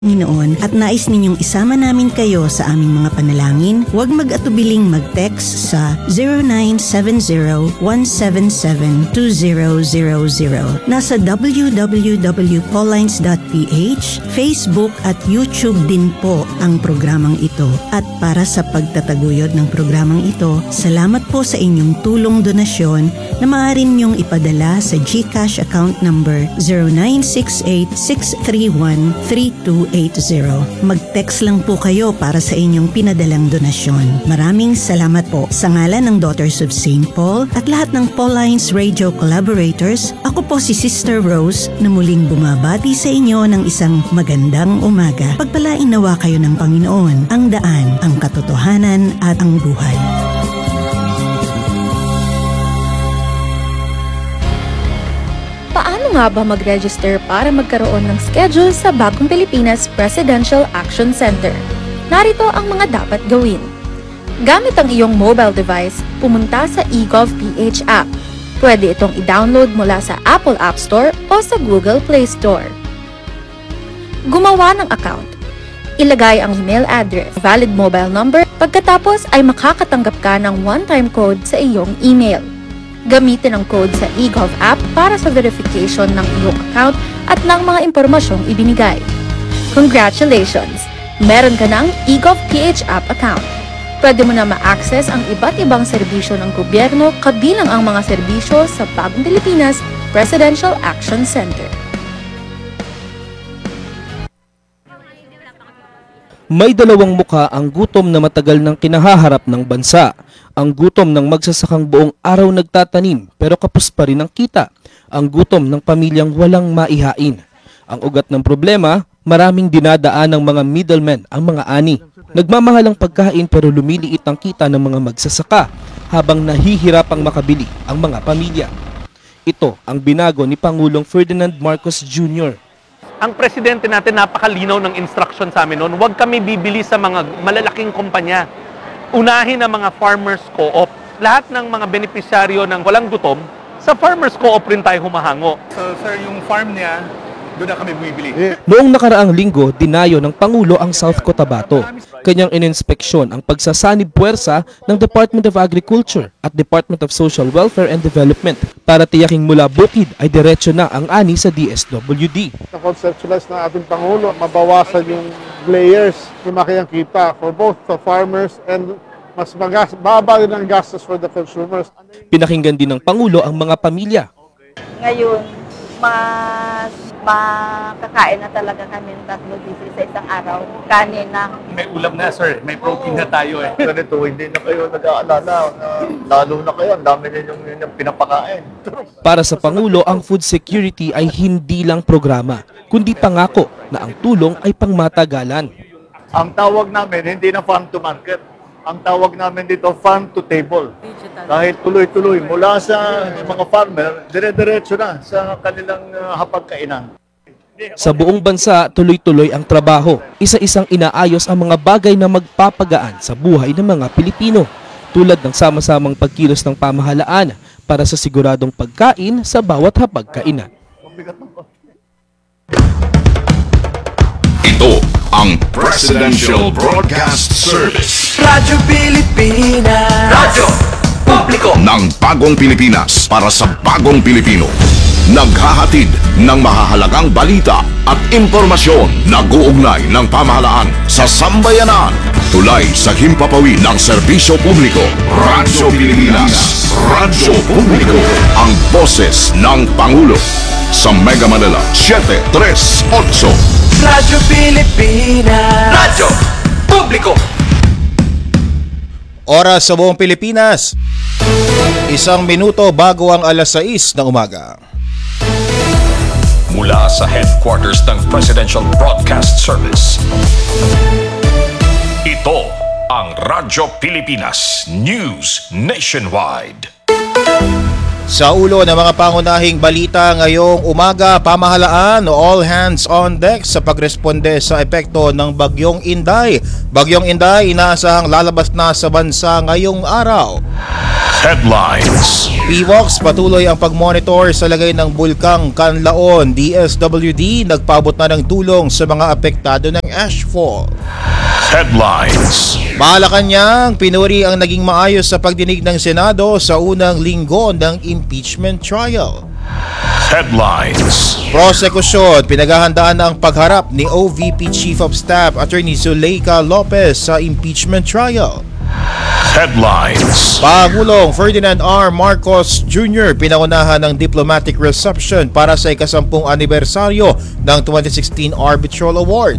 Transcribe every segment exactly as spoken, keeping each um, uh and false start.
Panginoon at nais ninyong isama namin kayo sa aming mga panalangin, huwag mag-atubiling mag-text sa zero nine seven zero, one seven seven, two zero zero zero. Nasa w w w dot paulines dot p h, Facebook at YouTube din po ang programang ito. At para sa pagtataguyod ng programang ito, salamat po sa inyong tulong donasyon na maaari ninyong ipadala sa GCash account number zero nine six eight, six three one, three two eight zero. Mag-text lang po kayo para sa inyong pinadalang donasyon. Maraming salamat po. Sa ngalan ng Daughters of Saint Paul at lahat ng Paulines Radio collaborators, ako po si Sister Rose na muling bumabati sa inyo ng isang magandang umaga. Pagpalain nawa kayo ng Panginoon, ang daan, ang katotohanan at ang buhay. Paano nga ba mag-register para magkaroon ng schedule sa Bagong Pilipinas Presidential Action Center? Narito ang mga dapat gawin. Gamit ang iyong mobile device, pumunta sa eGovPH app. Pwede itong i-download mula sa Apple App Store o sa Google Play Store. Gumawa ng account. Ilagay ang email address, valid mobile number, pagkatapos ay makakatanggap ka ng one-time code sa iyong email. Gamitin ang code sa eGov app para sa verification ng iyong account at ng mga impormasyong ibinigay. Congratulations! Meron ka ng eGovPH app account. Pwede mo na ma-access ang iba't ibang serbisyo ng gobyerno kabilang ang mga serbisyo sa Bagong Pilipinas Presidential Action Center. May dalawang mukha ang gutom na matagal nang kinahaharap ng bansa. Ang gutom ng magsasakang buong araw nagtatanim pero kapos pa rin ang kita. Ang gutom ng pamilyang walang maihain. Ang ugat ng problema, maraming dinadaan ng mga middlemen ang mga ani. Nagmamahal ang pagkain pero lumiliit ang kita ng mga magsasaka habang nahihirapang makabili ang mga pamilya. Ito ang binago ni Pangulong Ferdinand Marcos Junior Ang presidente natin napakalinaw ng instruction sa amin noon, huwag kami bibili sa mga malalaking kumpanya. Unahin ang mga farmers co-op. Lahat ng mga benepisyaryo ng walang gutom, sa farmers co-op rin tayo humahango. So sir, yung farm niya, doon na kami bumibili. Noong nakaraang linggo, dinayo ng Pangulo ang South Cotabato. Kanyang ininspeksyon ang pagsasanib puwersa ng Department of Agriculture at Department of Social Welfare and Development para tiyaking mula bukid ay diretso na ang ani sa D S W D. Na-conceptualize ng ating Pangulo, mabawasan yung layers, lumaki ang kita for both the farmers and mas magas, baba din ang gastos for the consumers. Pinakinggan din ng Pangulo ang mga pamilya. Ngayon, mas makakain na talaga kami ng tatlo dito sa isang araw. Kanin na. May ulam na sir, may protein na tayo eh. Ganito, hindi na kayo nag-aalala. Uh, lalo na kayo, ang dami ninyong yung pinapakain. Para sa Pangulo, ang food security ay hindi lang programa, kundi pangako na ang tulong ay pangmatagalan. Ang tawag namin, hindi na farm to market. Ang tawag namin dito, farm to table. Dahil tuloy-tuloy, mula sa mga farmer, dire-diretso na sa kanilang uh, hapagkainan. Sa buong bansa, tuloy-tuloy ang trabaho. Isa-isang inaayos ang mga bagay na magpapagaan sa buhay ng mga Pilipino, tulad ng sama-samang pagkilos ng pamahalaan para sa siguradong pagkain sa bawat hapagkainan. Ito ang Presidential Broadcast Service. Radyo Pilipinas. Radyo Publiko ng Bagong Pilipinas para sa Bagong Pilipino. Naghahatid ng mahahalagang balita at impormasyon na guugnay ng pamahalaan sa sambayanan. Tulay sa himpapawid ng serbisyo publiko. Radyo Pilipinas. Radyo Publiko. Ang boses ng Pangulo. Sa Mega Manila, seven three eight. Radyo Pilipinas. Radyo Publiko. Oras sa buong Pilipinas. Isang minuto bago ang alas sais ng umaga. Mula sa headquarters ng Presidential Broadcast Service. Ito ang Radyo Pilipinas News Nationwide. Sa ulo ng mga pangunahing balita ngayong umaga, pamahalaan all hands on deck sa pagresponde sa epekto ng Bagyong Inday. Bagyong Inday inaasahang lalabas na sa bansa ngayong araw. Headlines. P V O X patuloy ang pagmonitor sa lagay ng bulkang Canlaon. D S W D nagpaabot na ng tulong sa mga apektado ng ashfall. Headlines. Malacanang pinuri ang naging maayos sa pagdinig ng Senado sa unang linggo ng impeachment trial. Headlines. Prosekusyon, pinaghahandaan na ang pagharap ni O V P Chief of Staff Attorney Zuleika Lopez sa impeachment trial. Headlines. Pangulong Ferdinand R. Marcos Junior pinaunahan ng diplomatic reception para sa ikasampung anibersaryo ng twenty sixteen Arbitral Award.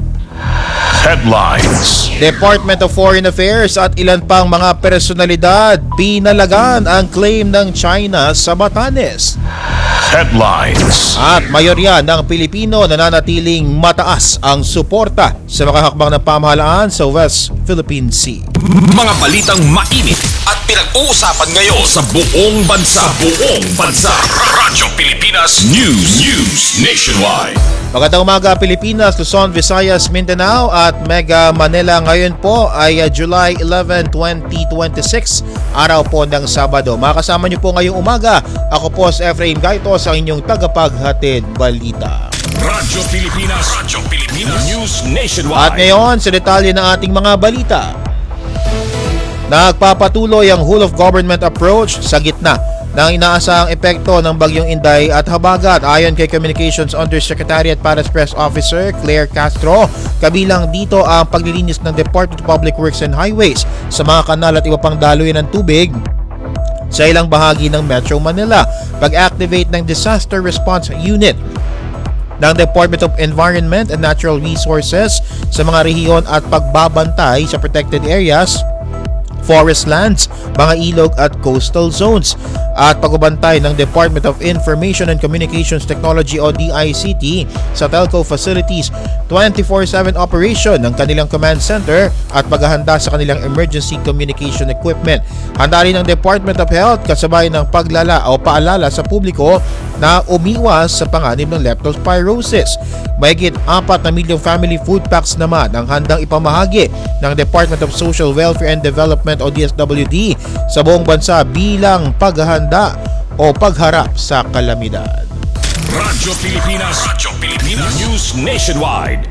Headlines. Department of Foreign Affairs at ilan pang mga personalidad pinalagan ang claim ng China sa Batanes. Headlines. At mayorya ng Pilipino nananatiling mataas ang suporta sa mga hakbang ng pamahalaan sa West Philippine Sea. Mga balitang mainit at pinag-uusapan ngayon sa buong bansa. Buong bansa. Radyo Pilipinas News. News Nationwide. Magandang umaga Pilipinas, Luzon, Visayas, Mindanao at Mega Manila. Ngayon po ay uh, July eleventh, twenty twenty-six, araw po ng Sabado. Makasama niyo po ngayong umaga. Ako po si Efraim Gaitos, ang inyong tagapaghatid balita. Radyo Pilipinas. Radyo Pilipinas News Nationwide. At ngayon sa detalye ng ating mga balita. Nagpapatuloy ang whole of government approach sa gitna ng inaasahang epekto ng Bagyong Inday at Habagat. Ayon kay Communications Undersecretary at Paris Press Officer Claire Castro, kabilang dito ang paglilinis ng Department of Public Works and Highways sa mga kanal at iba pang daluyan ng tubig sa ilang bahagi ng Metro Manila, pag-activate ng Disaster Response Unit ng Department of Environment and Natural Resources sa mga rehiyon at pagbabantay sa protected areas, forest lands, mga ilog at coastal zones, at pagbabantay ng Department of Information and Communications Technology o D I C T sa telco facilities, twenty-four seven operation ng kanilang command center at paghahanda sa kanilang emergency communication equipment. Handa rin ng Department of Health kasabay ng paglala o paalala sa publiko na umiwas sa panganib ng leptospirosis. Mahigit apat na milyong family food packs naman ang handang ipamahagi ng Department of Social Welfare and Development o D S W D sa buong bansa bilang paghahanda o pagharap sa kalamidad. Radyo Pilipinas. Radyo Pilipinas News Nationwide.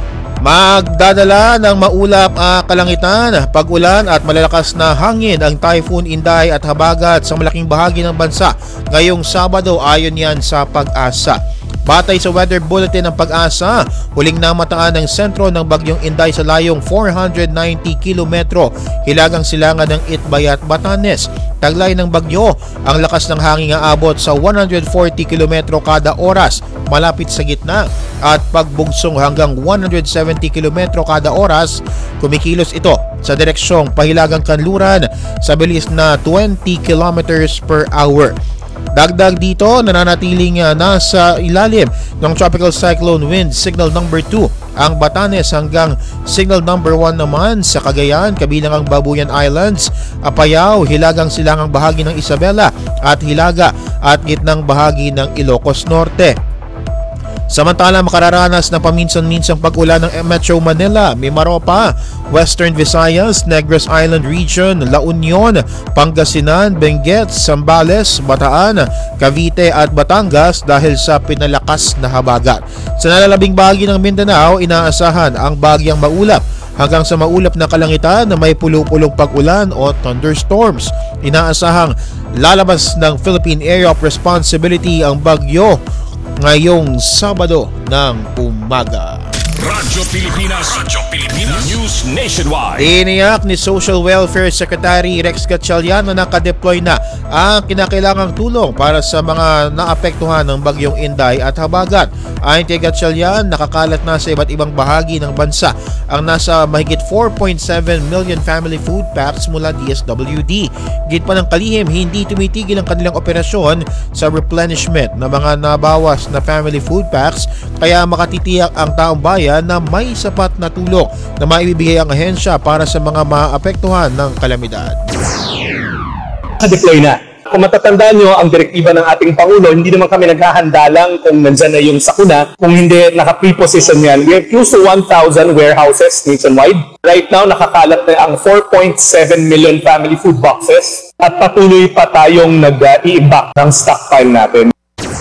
Magdadala ng maulap ang kalangitan, pag-ulan at malalakas na hangin ang Typhoon Inday at Habagat sa malaking bahagi ng bansa ngayong Sabado, ayon yan sa Pag-asa. Batay sa weather bulletin ng Pag-asa, huling namataan ng sentro ng Bagyong Inday sa layong four hundred ninety kilometro hilagang silangan ng Itbay at Batanes. Taglay ng bagyo, ang lakas ng hangin aabot sa one hundred forty kilometro kada oras malapit sa gitna at pagbugsong hanggang one hundred seventy kilometro kada oras. Kumikilos ito sa direksyong pahilagang kanluran sa bilis na twenty kilometers per hour. Dagdag dito, nananatiling uh, nasa ilalim ng Tropical Cyclone Wind Signal number two ang Batanes hanggang Signal number one naman sa Cagayan, kabilang ang Babuyan Islands, Apayao, hilagang silangang bahagi ng Isabela at hilaga at gitnang bahagi ng Ilocos Norte. Samantala, makararanas ng paminsan-minsang pag-ulan ng Metro Manila, Mimaropa, Western Visayas, Negros Island Region, La Union, Pangasinan, Benguet, Zambales, Bataan, Cavite at Batangas dahil sa pinalakas na habagat. Sa nalalabing bahagi ng Mindanao, inaasahan ang bagyang maulap hanggang sa maulap na kalangitan na may pulo-pulong pag-ulan o thunderstorms. Inaasahang lalabas ng Philippine Area of Responsibility ang bagyo ngayong Sabado ng umaga. Radyo Pilipinas. Radyo Pilipinas News Nationwide. Iniyak ni Social Welfare Secretary Rex Gatchalian na nakadeploy na ang kinakailangang tulong para sa mga naapektuhan ng Bagyong Inday at Habagat. Ayon kay Gatchalian, nakakalat na sa iba't ibang bahagi ng bansa ang nasa mahigit four point seven million family food packs mula D S W D. Git pa ng kalihim, hindi tumitigil ang kanilang operasyon sa replenishment ng mga nabawas na family food packs, kaya makatitiyak ang taong bayan na may sapat na tulong na maibibigay ang ahensya para sa mga maapektuhan ng kalamidad. Deploy na kung matatandaan nyo, ang direktiba ng ating Pangulo, hindi naman kami naghahanda lang kung nandyan na yung sakuna. Kung hindi, naka-preposition yan. We have close to one thousand warehouses nationwide. Right now, nakakalat na ang four point seven million family food boxes at patuloy pa tayong nag-i-imbak ng stockpile natin.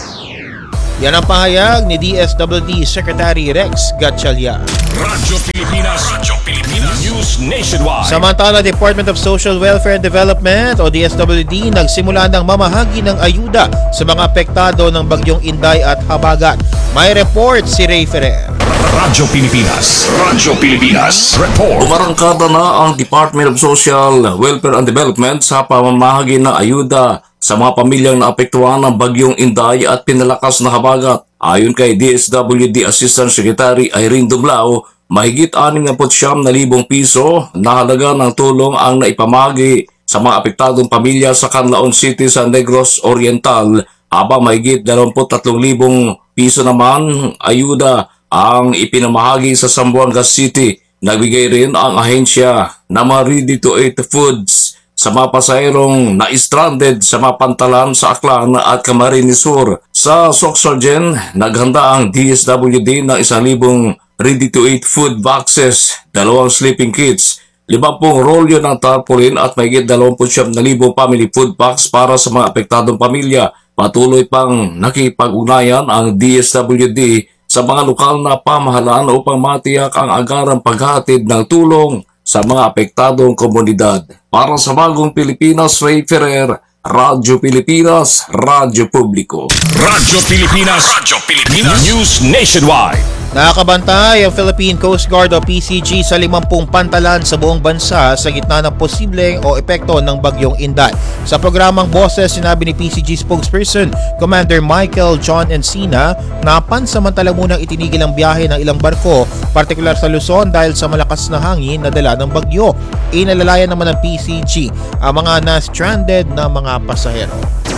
Yan ang pahayag ni D S W D Secretary Rex Gatchalian. Radyo Pilipinas, Radyo Pilipinas News Nationwide. Samantala, Department of Social Welfare and Development o D S W D nagsimula ng mamahagi ng ayuda sa mga apektado ng bagyong Inday at Habagat. May report si Ray Ferrer. Radyo Pilipinas, Radyo Pilipinas Report. Umarangkada na ang Department of Social Welfare and Development sa pamamahagi ng ayuda sa mga pamilyang naapektuhan ng bagyong Inday at pinalakas na habagat. Ayon kay D S W D Assistant Secretary Irene Dublao, mahigit anim na siyam na libong piso na halaga ng tulong ang naipamahagi sa mga apektadong pamilya sa Canlaon City sa Negros Oriental, habang mahigit dalawampu't tatlong libong piso naman ayuda ang ipinamahagi sa Zamboanga City. Nagbigay rin ang ahensya ng mga ready-to-eat foods sa mga pasahirong na-stranded sa mga pantalan sa Aklan at Camarines Sur. Sa Soxargen, naghanda ang D S W D ng isang libong ready-to-eat food boxes, dalawang sleeping kits, limampung rolyo ng tarpaulin at mahigit dalawampu't siyam na libong family food packs para sa mga apektadong pamilya. Patuloy pang nakipag-ugnayan ang D S W D sa mga lokal na pamahalaan upang matiyak ang agarang paghatid ng tulong sa mga apektadong komunidad. Para sa Bagong Pilipinas, Ray Ferrer, Radyo Pilipinas, Radyo Publiko. Radyo Pilipinas, Radyo Pilipinas News Nationwide. Nakakabantay ang Philippine Coast Guard o P C G sa limampung pantalan sa buong bansa sa gitna ng posibleng o epekto ng bagyong Inday. Sa programang Boses, sinabi ni P C G spokesperson Commander Michael John Encina na pansamantala munang itinigil ang biyahe ng ilang barko, partikular sa Luzon dahil sa malakas na hangin na dala ng bagyo. Inalalayan naman ng P C G ang mga na-stranded na mga pasahero.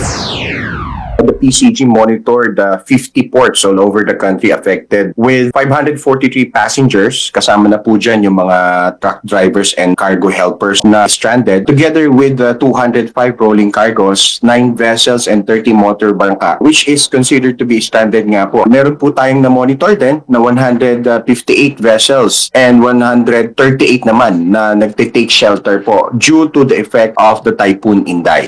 The P C G monitored uh, fifty ports all over the country affected with five hundred forty-three passengers. Kasama na po dyan yung mga truck drivers and cargo helpers na stranded, together with uh, two hundred five rolling cargos, nine vessels and thirty motor bangka, which is considered to be stranded nga po. Meron po tayong na-monitor din na one hundred fifty-eight vessels and one hundred thirty-eight naman na nagtitake shelter po due to the effect of the Typhoon Inday.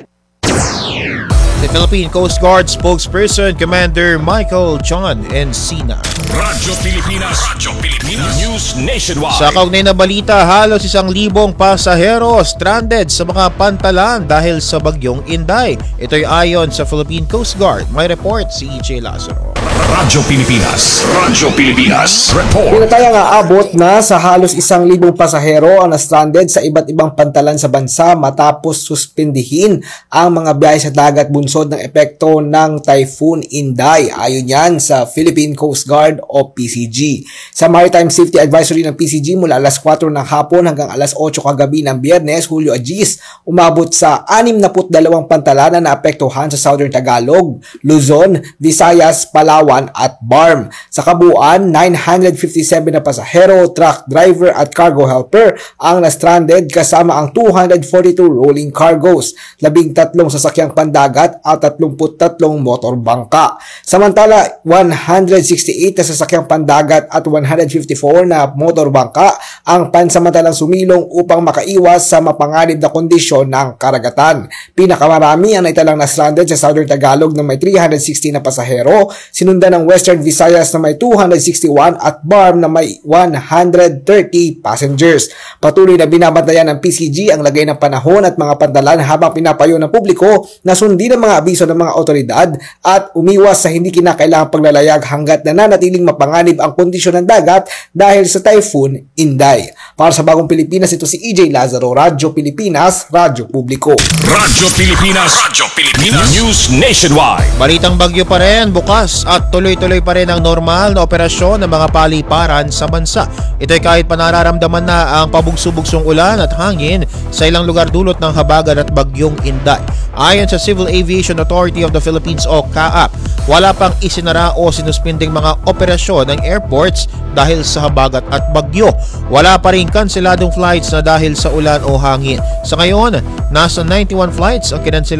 The Philippine Coast Guard spokesperson Commander Michael John Encina. Radyo Pilipinas, Radyo Pilipinas News Nationwide. Sa kaugnay na balita, halos isang libong pasahero stranded sa mga pantalan dahil sa bagyong Inday. Ito'y ayon sa Philippine Coast Guard. May report si E J Lazaro. Radyo Pilipinas, Radyo Pilipinas Report. Pinataya nga abot na sa halos isang libong pasahero ang na-stranded sa iba't ibang pantalan sa bansa matapos suspindihin ang mga biyahe sa dagat bunsod ng epekto ng Typhoon Inday. Ayon yan sa Philippine Coast Guard o P C G. Sa Maritime Safety Advisory ng P C G mula alas kwatro ng hapon hanggang alas otso kagabi ng Biyernes, Hulyo Agis, umabot sa anim na dalawang pantalan na naapektuhan sa Southern Tagalog, Luzon, Visayas, Palawan at B A R M. Sa kabuuan, nine hundred fifty-seven na pasahero, truck driver at cargo helper ang na-stranded kasama ang two hundred forty-two rolling cargos, labing tatlong sasakyang pandagat at tatlumput tatlong motor bangka. Samantala, one hundred sixty-eight na sasakyang pandagat at one hundred fifty-four na motor bangka ang pansamantalang sumilong upang makaiwas sa mapanganib na kondisyon ng karagatan. Pinakamarami ang naitalang na-stranded sa Southern Tagalog na may three hundred sixty na pasahero, sinundan ng Western Visayas na may two hundred sixty-one at B A R M na may one hundred thirty passengers. Patuloy na binabantayan ng P C G ang lagay ng panahon at mga pantalan habang pinapayo ng publiko na sundin ang mga abiso ng mga otoridad at umiwas sa hindi kinakailangang paglalayag hanggat nananatiling mapanganib ang kondisyon ng dagat dahil sa Typhoon Inday. Para sa Bagong Pilipinas, ito si E J Lazaro, Radyo Pilipinas, Radyo Publiko. Radyo Pilipinas, Radyo Pilipinas News Nationwide. Balitang bagyo pa rin, bukas at tuloy-tuloy pa rin ang normal na operasyon ng mga paliparan sa bansa. Ito'y kahit pa nararamdaman na ang pabugso-bugsong ulan at hangin sa ilang lugar dulot ng habagat at bagyong Inday. Ayon sa Civil Aviation Authority of the Philippines o C A A P, wala pang isinara o sinuspinding mga operasyon ng airports dahil sa habagat at bagyo. Wala pa rin kanseladong flights na dahil sa ulan o hangin. Sa ngayon, nasa ninety-one flights ang kinansela ng C A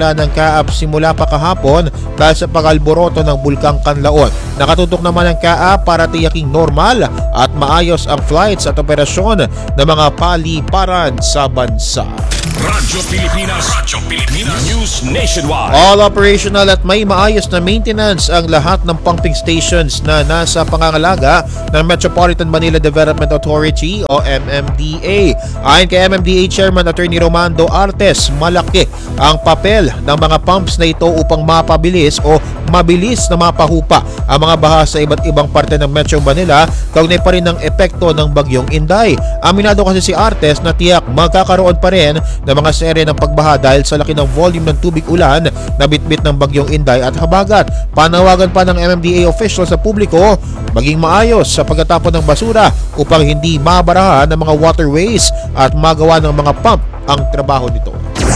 K A A P simula pa kahapon dahil sa pag-alboroto ng Bulkang Kanlaon. Nakatutok naman ang K A A P para tiyaking normal at maayos ang flights at operasyon ng mga paliparan sa bansa. Radyo Pilipinas, Radyo Pilipinas, News Nationwide. All operational at may maayos na maintenance ang lahat ng pumping stations na nasa pangangalaga ng Metropolitan Manila Development Authority o M M D A. Ayon kay M M D A Chairman Attorney Romando Artes, malaki ang papel ng mga pumps na ito upang mapabilis o mabilis na mapahupa ang mga baha sa iba't ibang parte ng Metro Manila kaugnay pa rin ng epekto ng bagyong Inday. Aminado kasi si Artes na tiyak magkakaroon pa rin ng mga serye ng pagbaha dahil sa laki ng volume ng tubig ulan na bitbit ng bagyong Inday at habagat. Panawagan pa ng M M D A official sa publiko maging maayos sa pagtatapon ng basura upang hindi mabarahan ng mga waterways at magawa ng mga pump ang trabaho nito.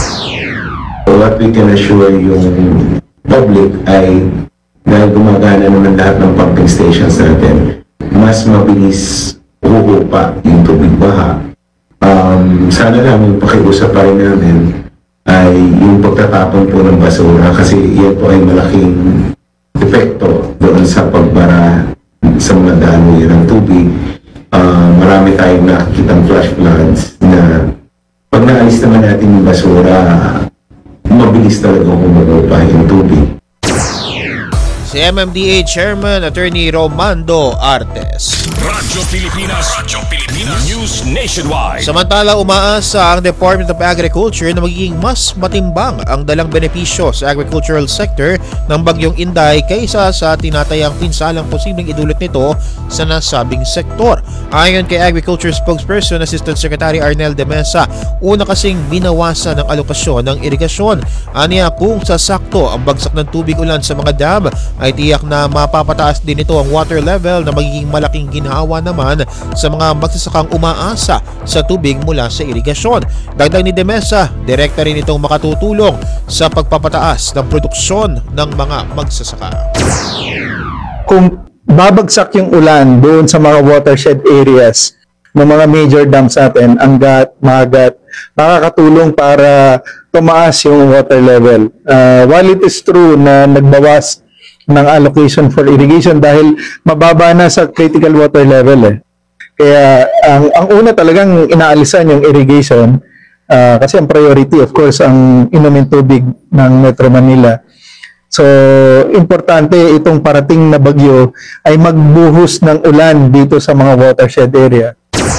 What we can assure yung public ay dahil gumagana naman lahat ng pumping stations natin, mas mabilis huhupa yung tubig baha. Um, sana lang yung pakiusap pa rin namin ay yung pagtatapon po ng basura kasi yan po ay malaking epekto doon sa pagbara sa mga daloy ng tubig. Uh, marami tayong nakikitang flash floods na pag naalis naman natin yung basura, mabilis talaga humuhupa yung tubig. Si M M D A Chairman Attorney Romando Artes. Radyo Pilipinas, Radyo Pilipinas, News Nationwide. Samantala, umaasa ang Department of Agriculture na magiging mas matimbang ang dalang benepisyo sa agricultural sector ng bagyong Inday kaysa sa tinatayang pinsalang posibleng idulot nito sa nasabing sektor. Ayon kay Agriculture Spokesperson Assistant Secretary Arnel de Mesa, una kasing binawasan ng alokasyon ng irigasyon. Aniya kung sasakto ang bagsak ng tubig ulan sa mga dam, ay tiyak na mapapataas din ito ang water level na magiging malaking ginhawa naman sa mga magsasakang umaasa sa tubig mula sa irigasyon. Dagdag ni De Mesa, direkta rin itong makatutulong sa pagpapataas ng produksyon ng mga magsasaka. Kung babagsak yung ulan doon sa mga watershed areas ng mga major dams natin, Angat, Magat, makakatulong para tumaas yung water level. Uh, while it is true na nagbawas ng allocation for irrigation dahil mababa na sa critical water level eh. Kaya ang ang una talagang inaalisan yung irrigation uh, kasi ang priority of course ang inumin tubig ng Metro Manila. So importante itong parating na bagyo ay magbuhos ng ulan dito sa mga watershed area.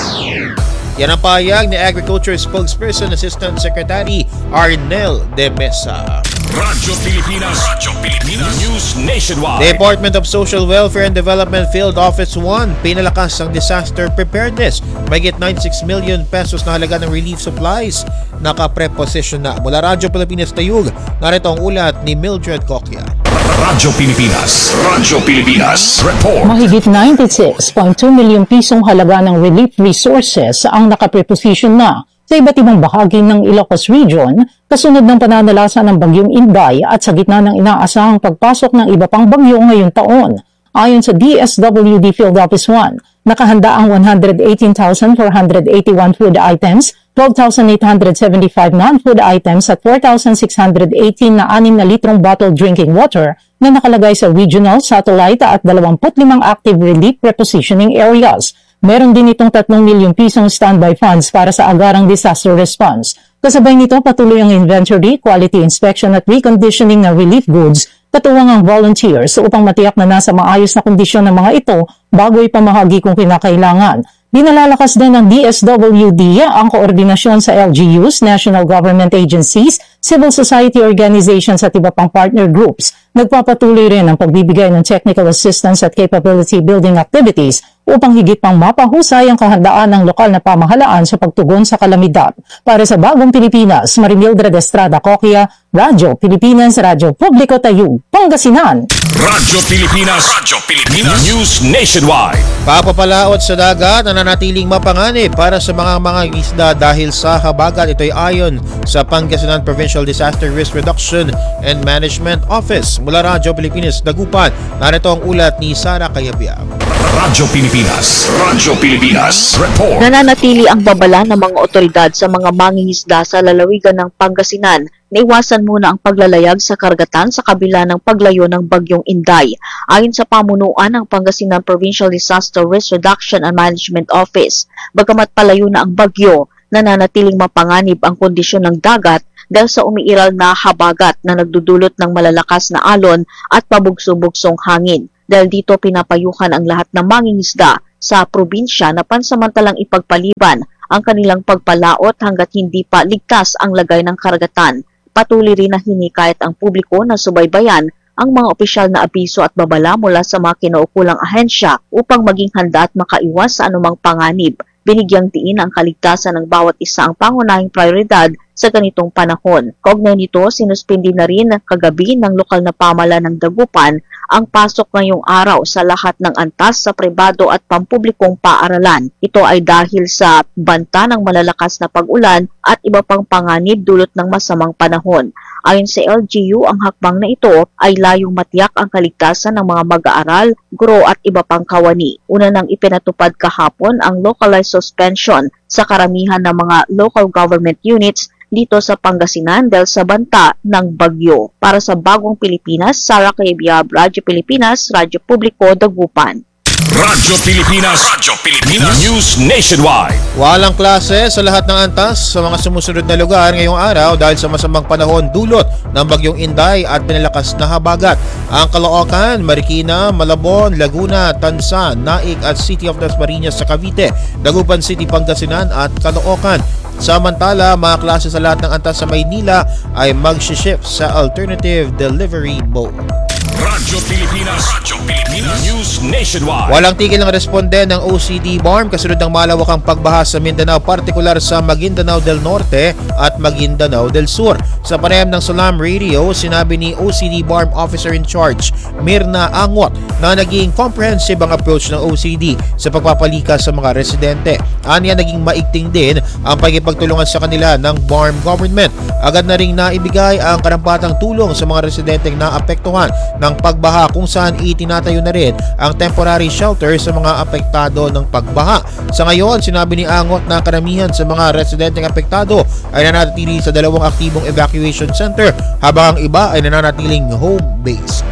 Yan ang pahayag ni Agriculture Spokesperson Assistant Secretary Arnel de Mesa. Radyo Pilipinas, Radyo Pilipinas, News Nationwide. Department of Social Welfare and Development Field Office one, pinalakas ang disaster preparedness. Mahigit ninety-six million pesos na halaga ng relief supplies naka-preposition na. Mula Radyo Pilipinas Tayug, narito ang ulat ni Mildred Coquia. Radyo Pilipinas, Radyo Pilipinas, report. Mahigit ninety-six point two milyon pisong halaga ng relief resources ang naka-preposition na sa iba't ibang bahagi ng Ilocos Region kasunod ng pananalasa ng bagyong Inday at sa gitna ng inaasahang pagpasok ng iba pang bagyo ngayong taon. Ayon sa D S W D Field Office one, nakahanda ang one hundred eighteen thousand four hundred eighty-one food items, twelve thousand eight hundred seventy-five non-food items at four thousand six hundred eighteen na anim na litrong bottled drinking water na nakalagay sa regional, satellite at twenty-five active relief repositioning areas. Meron din itong tatlong milyong pisong standby funds para sa agarang disaster response. Kasabay nito, patuloy ang inventory, quality inspection at reconditioning ng relief goods, katuwang ang volunteers upang matiyak na nasa maayos na kondisyon ng mga ito bago ipamahagi kung kinakailangan. Dinalalakas din ng D S W D ang koordinasyon sa L G Us, national government agencies, civil society organizations at iba pang partner groups. Nagpapatuloy rin ang pagbibigay ng technical assistance at capability building activities upang higit pang mapahusay ang kahandaan ng lokal na pamahalaan sa pagtugon sa kalamidad. Para sa Bagong Pilipinas, Marimildred Estrada Coquia, Radyo Pilipinas, Radyo Publiko Tayug, Pangasinan. Radyo Pilipinas, Radyo Pilipinas, News Nationwide. Papapalaot sa dagat na nanatiling mapanganib para sa mga mga isda dahil sa habagat. Ito'y ayon sa Pangasinan Provincial Disaster Risk Reduction and Management Office. Mula Radyo Pilipinas Dagupan, narito ang ulat ni Sara Cayabia. Radyo Pilipinas. Radyo Pilipinas. Report. Nananatili ang babala ng mga otoridad sa mga mangingisda sa lalawigan ng Pangasinan na iwasan muna ang paglalayag sa karagatan sa kabila ng paglayo ng bagyong Inday. Ayon sa pamunuan ng Pangasinan Provincial Disaster Risk Reduction and Management Office, bagamat palayo na ang bagyo, nananatiling mapanganib ang kondisyon ng dagat dahil sa umiiral na habagat na nagdudulot ng malalakas na alon at pabugso-bugsong hangin. Dahil dito pinapayuhan ang lahat ng mangingisda sa probinsya na pansamantalang ipagpaliban ang kanilang pagpalaot hanggat hindi pa ligtas ang lagay ng karagatan. Patuloy rin na hinikayat ang publiko na subaybayan ang mga opisyal na abiso at babala mula sa mga kinaukulang ahensya upang maging handa at makaiwas sa anumang panganib. Binigyang diin ang kaligtasan ng bawat isa ang pangunahing prioridad sa ganitong panahon. Kaugnay nito, sinuspindi na rin kagabi ng lokal na pamahalaan ng Dagupan ang pasok ngayong araw sa lahat ng antas sa pribado at pampublikong paaralan. Ito ay dahil sa banta ng malalakas na pag-ulan at iba pang panganib dulot ng masamang panahon. Ayon sa L G U, ang hakbang na ito ay layong matiyak ang kaligtasan ng mga mag-aaral, guro at iba pang kawani. Una nang ipinatupad kahapon ang localized suspension sa karamihan ng mga local government units dito sa Pangasinan dahil sa banta ng bagyo. Para sa Bagong Pilipinas, Sara Cayabyab, Radyo Pilipinas, Radyo Publiko, Dagupan. Radyo Pilipinas. Radyo Pilipinas. News Nationwide. Walang klase sa lahat ng antas sa mga sumusunod na lugar ngayong araw dahil sa masamang panahon dulot ng bagyong Inday at pinalakas na habagat. Ang Caloocan, Marikina, Malabon, Laguna, Tansa, Naik at City of Dasmariñas sa Cavite, Dagupan City, Pangasinan at Caloocan. Samantala, mga klase sa lahat ng antas sa Maynila ay mag-shift sa alternative delivery mode. Radyo Pilipinas. Radyo Pilipinas. News Nationwide. Walang tigil ng responde ng O C D B A R M kasunod ng malawakang pagbaha sa Mindanao, partikular sa Maguindanao del Norte at Maguindanao del Sur. Sa panayam ng Salam Radio, sinabi ni O C D B A R M Officer in Charge Mirna Angot na naging comprehensive ang approach ng O C D sa pagpapalikas sa mga residente. Aniya naging maigting din ang pagkipagtulungan sa kanila ng B A R M government. Agad na ring naibigay ang karampatang tulong sa mga residenteng naapektuhan ng pagbaha kung saan itinatayo na rin ang temporary shelter sa mga apektado ng pagbaha. Sa ngayon, sinabi ni Angot na karamihan sa mga residenteng apektado ay nananatili sa dalawang aktibong evacuation center habang ang iba ay nananatiling home-based.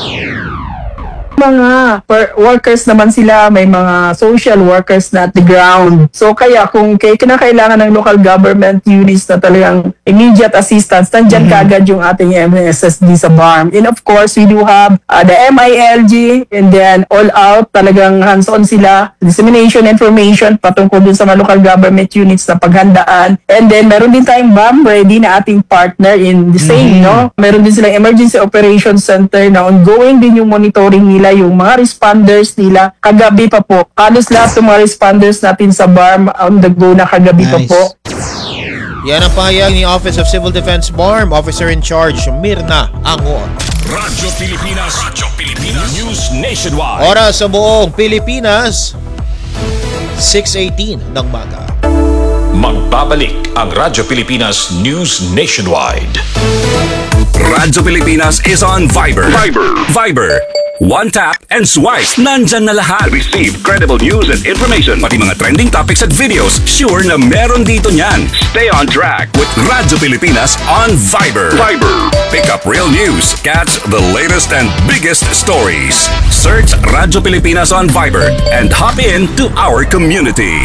Mga per- workers naman sila, may mga social workers na at the ground. So kaya kung kay kinakailangan ng local government units na talagang immediate assistance, nandyan mm-hmm. kagad yung ating M S S D sa B A R M. And of course, we do have uh, the M I L G and then all out, talagang hands-on sila, dissemination information patungkol dun sa mga local government units na paghandaan. And then meron din tayong B A M ready na ating partner in the same, mm-hmm. no? Meron din silang Emergency Operations Center na ongoing din yung monitoring nila, yung mga responders nila. Kagabi pa po, halos lahat ng mga responders natin sa B A R M on the go na kagabi nice. pa po. Yan ang pahayag ni Office of Civil Defense B A R M Officer in Charge Mirna Angot. Radyo Pilipinas. Radyo Pilipinas. News Nationwide. Oras sa buong Pilipinas, six eighteen ng umaga. Magbabalik ang Radyo Pilipinas News Nationwide. Radyo Pilipinas is on Viber. Viber. Viber. One tap and swipe. Nandyan na lahat. Receive credible news and information. Pati mga trending topics at videos. Sure na meron dito niyan. Stay on track with Radyo Pilipinas on Viber. Viber. Pick up real news. Catch the latest and biggest stories. Search Radyo Pilipinas on Viber and hop in to our community.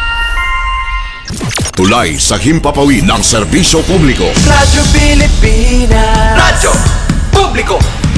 Tulay sa himpapawid ng serbisyo publiko. Radyo Pilipinas. Radyo Publiko.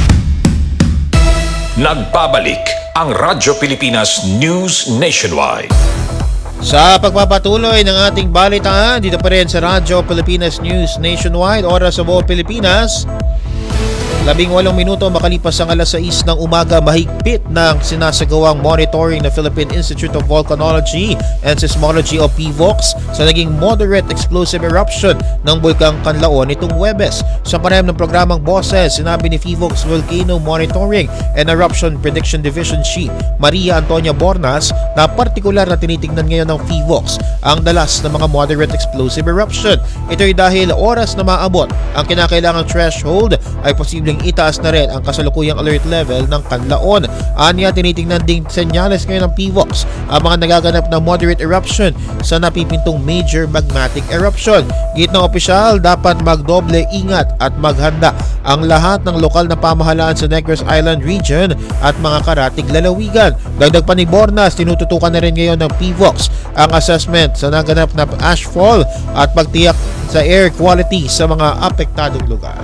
Nagbabalik ang Radyo Pilipinas News Nationwide. Sa pagpapatuloy ng ating balitaan dito pa rin sa Radyo Pilipinas News Nationwide, oras sa buong Pilipinas, labing walong minuto makalipas ang alas sais ng umaga, mahigpit ng sinasagawang monitoring ng Philippine Institute of Volcanology and Seismology o P V O X sa naging moderate explosive eruption ng Bulkang Canlaon nitong Huwebes. Sa panayam ng programang Boses, sinabi ni P V O X Volcano Monitoring and Eruption Prediction Division Chief Maria Antonia Bornas na partikular na tinitingnan ngayon ng P V O X ang dalas ng mga moderate explosive eruption. Ito ay dahil oras na maabot ang kinakailangang threshold ay posibleng sakaling itaas na rin ang kasalukuyang alert level ng Canlaon. Anya, tinitingnan ding senyales ngayon ng P V O X ang mga nagaganap na moderate eruption sa napipintong major magmatic eruption. Git ng opisyal, dapat magdoble ingat at maghanda ang lahat ng lokal na pamahalaan sa Negros Island region at mga karatig lalawigan. Dagdag pa ni Bornas, tinututukan na rin ngayon ng P V O X ang assessment sa naganap na ashfall at pagtiyak sa air quality sa mga apektadong lugar.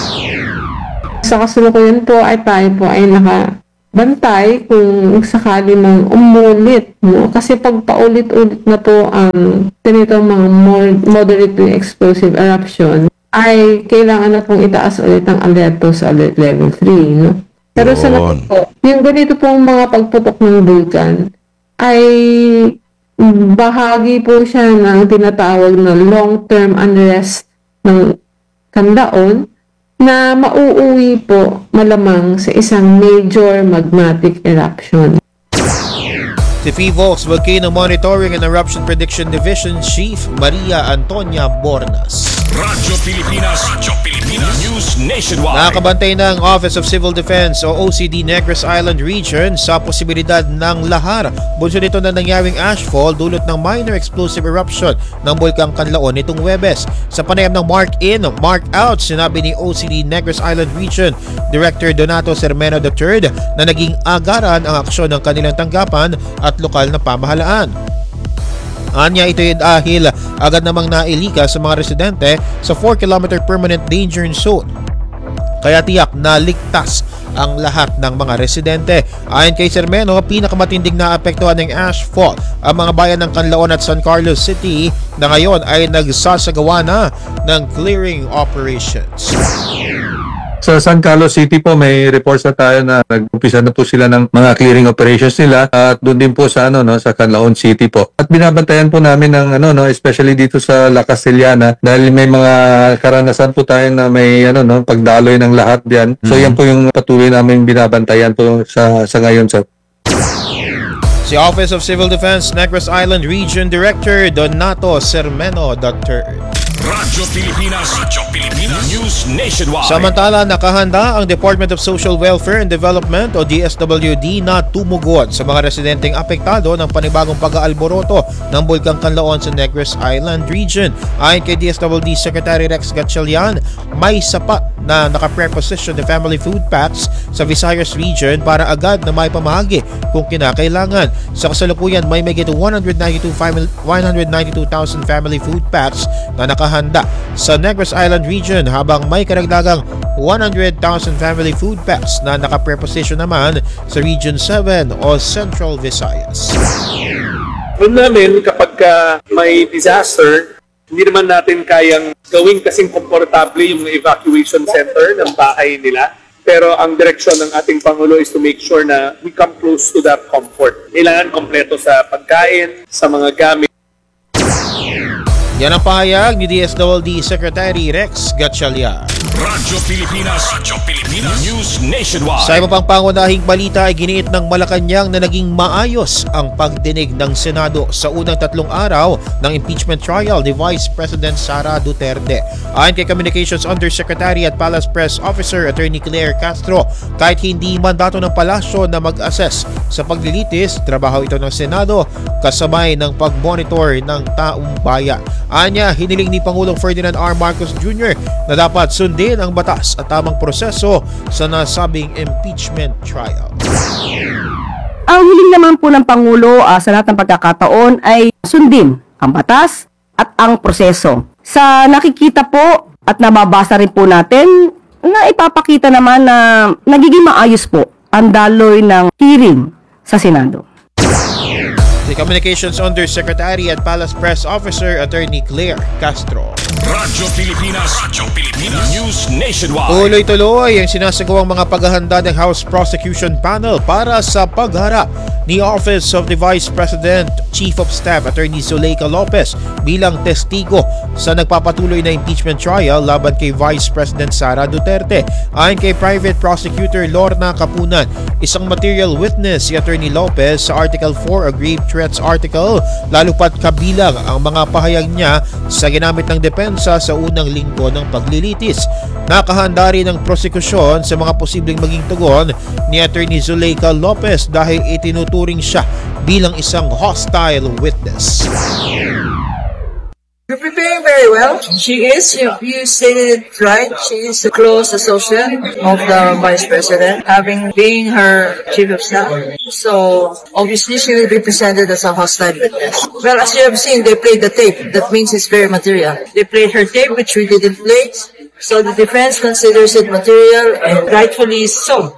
Sa kasalukuyan po ay tayo po ay nakabantay kung sakali mang umulit. No? Kasi pag paulit-ulit na po ang tinitong mga moderately explosive eruption, ay kailangan na pong itaas ulit ang alerto sa alert level three. No? Pero sa natin po, yung ganito pong mga pagputok ng vulkan ay bahagi po siya ng tinatawag na long-term unrest ng Canlaon na mauuwi po malamang sa isang major magmatic eruption. Si P V O X Volcano Monitoring and Eruption Prediction Division Chief Maria Antonia Bornas. Radyo Pilipinas, Radyo Pilipinas News Nationwide. Nakakabantay ng Office of Civil Defense o O C D Negros Island Region sa posibilidad ng lahar. Bunso nito na nangyaring ashfall dulot ng minor explosive eruption ng Bulkang Canlaon nitong Huwebes. Sa panayam ng Mark In, Mark Out, sinabi ni O C D Negros Island Region Director Donato Sermeno the third na naging agaran ang aksyon ng kanilang tanggapan at lokal na pamahalaan. Anya, ito'y dahil agad namang nailika sa mga residente sa four kilometer permanent danger zone. Kaya tiyak na ligtas ang lahat ng mga residente. Ayon kay Sermeno, pinakamatinding naapektuhan ng ashfall ang mga bayan ng Canlaon at San Carlos City na ngayon ay nagsasagawa na ng clearing operations. Sa San Carlos City po may reports na tayo na nag-umpisa na po sila ng mga clearing operations nila at doon din po sa ano no sa Canlaon City po. At binabantayan po namin ng ano no especially dito sa La Castellana dahil may mga karanasan po tayo na may ano no pagdaloy ng lahat diyan. So mm-hmm. yan po yung patuloy namin binabantayan po sa sa ngayon sa Si Office of Civil Defense Negros Island Region Director Donato Sermeno the third. Radyo Pilipinas, Radyo Pilipinas News Nationwide. Samantala, nakahanda ang Department of Social Welfare and Development o D S W D na tumugon sa mga residenteng apektado ng panibagong pag-aalboroto ng Bulkang Canlaon sa Negros Island Region. Ayon kay D S W D Secretary Rex Gatchalian, may sapat na naka-preposition the family food packs sa Visayas Region para agad na may pamahagi kung kinakailangan. Sa kasalukuyan, may megit one hundred ninety-two thousand family food packs na nakahanda sa Negros Island Region habang may karagdagang one hundred thousand family food packs na naka-preposition naman sa Region seven o Central Visayas. Kung namin kapag uh, may disaster, hindi naman natin kayang gawin kasing komportable yung evacuation center ng bahay nila. Pero ang direksyon ng ating Pangulo is to make sure na we come close to that comfort. Kailangan kompleto sa pagkain, sa mga gamit. Yan ang pahayag ni D S W D Secretary Rex Gatchalian. Radyo Pilipinas, Radyo Pilipinas News Nationwide. Sa iba pang pangunahing balita ay giniit ng Malacanang na naging maayos ang pagdinig ng Senado sa unang tatlong araw ng impeachment trial ni Vice President Sara Duterte. Ayon kay Communications Undersecretary at Palace Press Officer Attorney Claire Castro, kahit hindi mandato ng palasyo na mag-assess sa paglilitis, trabaho ito ng Senado kasabay ng pag-monitor ng taong bayan. Anya, hiniling ni Pangulong Ferdinand R. Marcos Junior na dapat sundin ang batas at tamang proseso sa nasabing impeachment trial. Ang hiling naman po ng Pangulo uh, sa lahat ng pagkakataon ay sundin ang batas at ang proseso. Sa nakikita po at nababasa rin po natin na ipapakita naman na nagiging maayos po ang daloy ng hearing sa Senado. The Communications Undersecretary at Palace Press Officer Attorney Claire Castro. Radyo Pilipinas, Radyo Pilipinas News Nationwide. Tuloy-tuloy ang sinasagawang mga paghahanda ng House Prosecution Panel para sa pagharap ni Office of the Vice President Chief of Staff Attorney Zuleika Lopez bilang testigo sa nagpapatuloy na impeachment trial laban kay Vice President Sara Duterte. Ayon kay Private Prosecutor Lorna Kapunan, isang material witness si Attorney Lopez sa Article four Aggrieved Threat Threats article, lalo pat kabilang ang mga pahayag niya sa ginamit ng depensa sa unang linggo ng paglilitis. Nakahanda rin ang prosekusyon sa mga posibleng maging tugon ni Attorney Zuleika Lopez dahil itinuturing siya bilang isang hostile witness. We're preparing very well. She is, you, you stated it right, she is the close associate of the Vice President, having being her Chief of Staff. So, obviously, she will be presented as a hostile witness. Well, as you have seen, they played the tape. That means it's very material. They played her tape, which we didn't play. So, the defense considers it material, and rightfully so.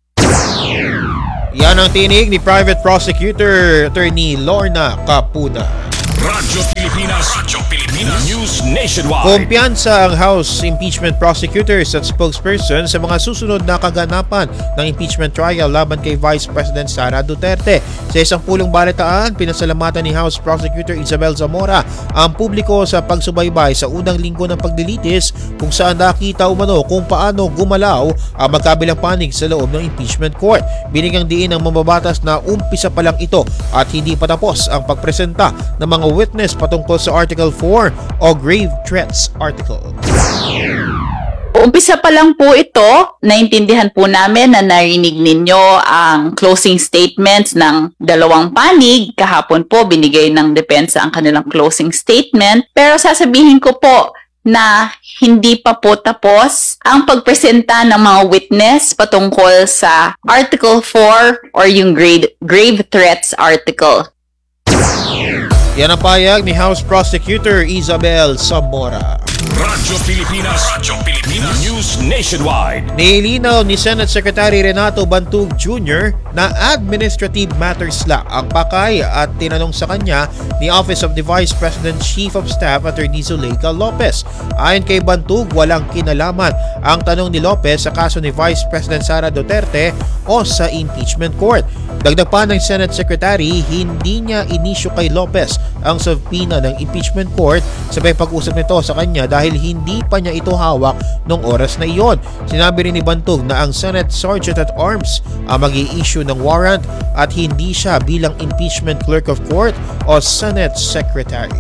Yan ang tinig ni Private Prosecutor Attorney Lorna Capuna. Radyo Pilipinas, Radyo Pilipinas, News Nationwide. Kumpiyansa ang House Impeachment Prosecutors at spokesperson sa mga susunod na kaganapan ng impeachment trial laban kay Vice President Sara Duterte. Sa isang pulong balitaan, pinasalamatan ni House Prosecutor Isabel Zamora ang publiko sa pagsubaybay sa unang linggo ng paglilitis kung saan nakita umano kung paano gumalaw ang magkabilang panig sa loob ng impeachment court. Binigyang diin ng mambabatas na umpisa pa lang ito at hindi pa tapos ang pagpresenta ng mga witness patungkol sa Article four o Grave Threats Article. Umpisa pa lang po ito, naintindihan po namin na narinig ninyo ang closing statements ng dalawang panig. Kahapon po binigay ng depensa ang kanilang closing statement. Pero sasabihin ko po na hindi pa po tapos ang pagpresenta ng mga witness patungkol sa Article four or yung grave, grave Threats Article. Yan ang payag ni House Prosecutor Isabel Zamora. Radyo Pilipinas, Radyo Pilipinas, News Nationwide. Nilinaw ni Senate Secretary Renato Bantug Junior na administrative matters lang ang pakay at tinanong sa kanya ni Office of the Vice President Chief of Staff Attorney Zuleika Lopez. Ayon kay Bantug, walang kinalaman ang tanong ni Lopez sa kaso ni Vice President Sara Duterte o sa impeachment court. Dagdag pa ng Senate Secretary, hindi niya inisyu kay Lopez ang subpoena ng impeachment court sabay pag-usap nito sa kanya dahil hindi pa niya ito hawak noong oras na iyon. Sinabi rin ni Bantug na ang Senate Sergeant at Arms ang mag-i-issue ng warrant at hindi siya bilang impeachment clerk of court o Senate Secretary.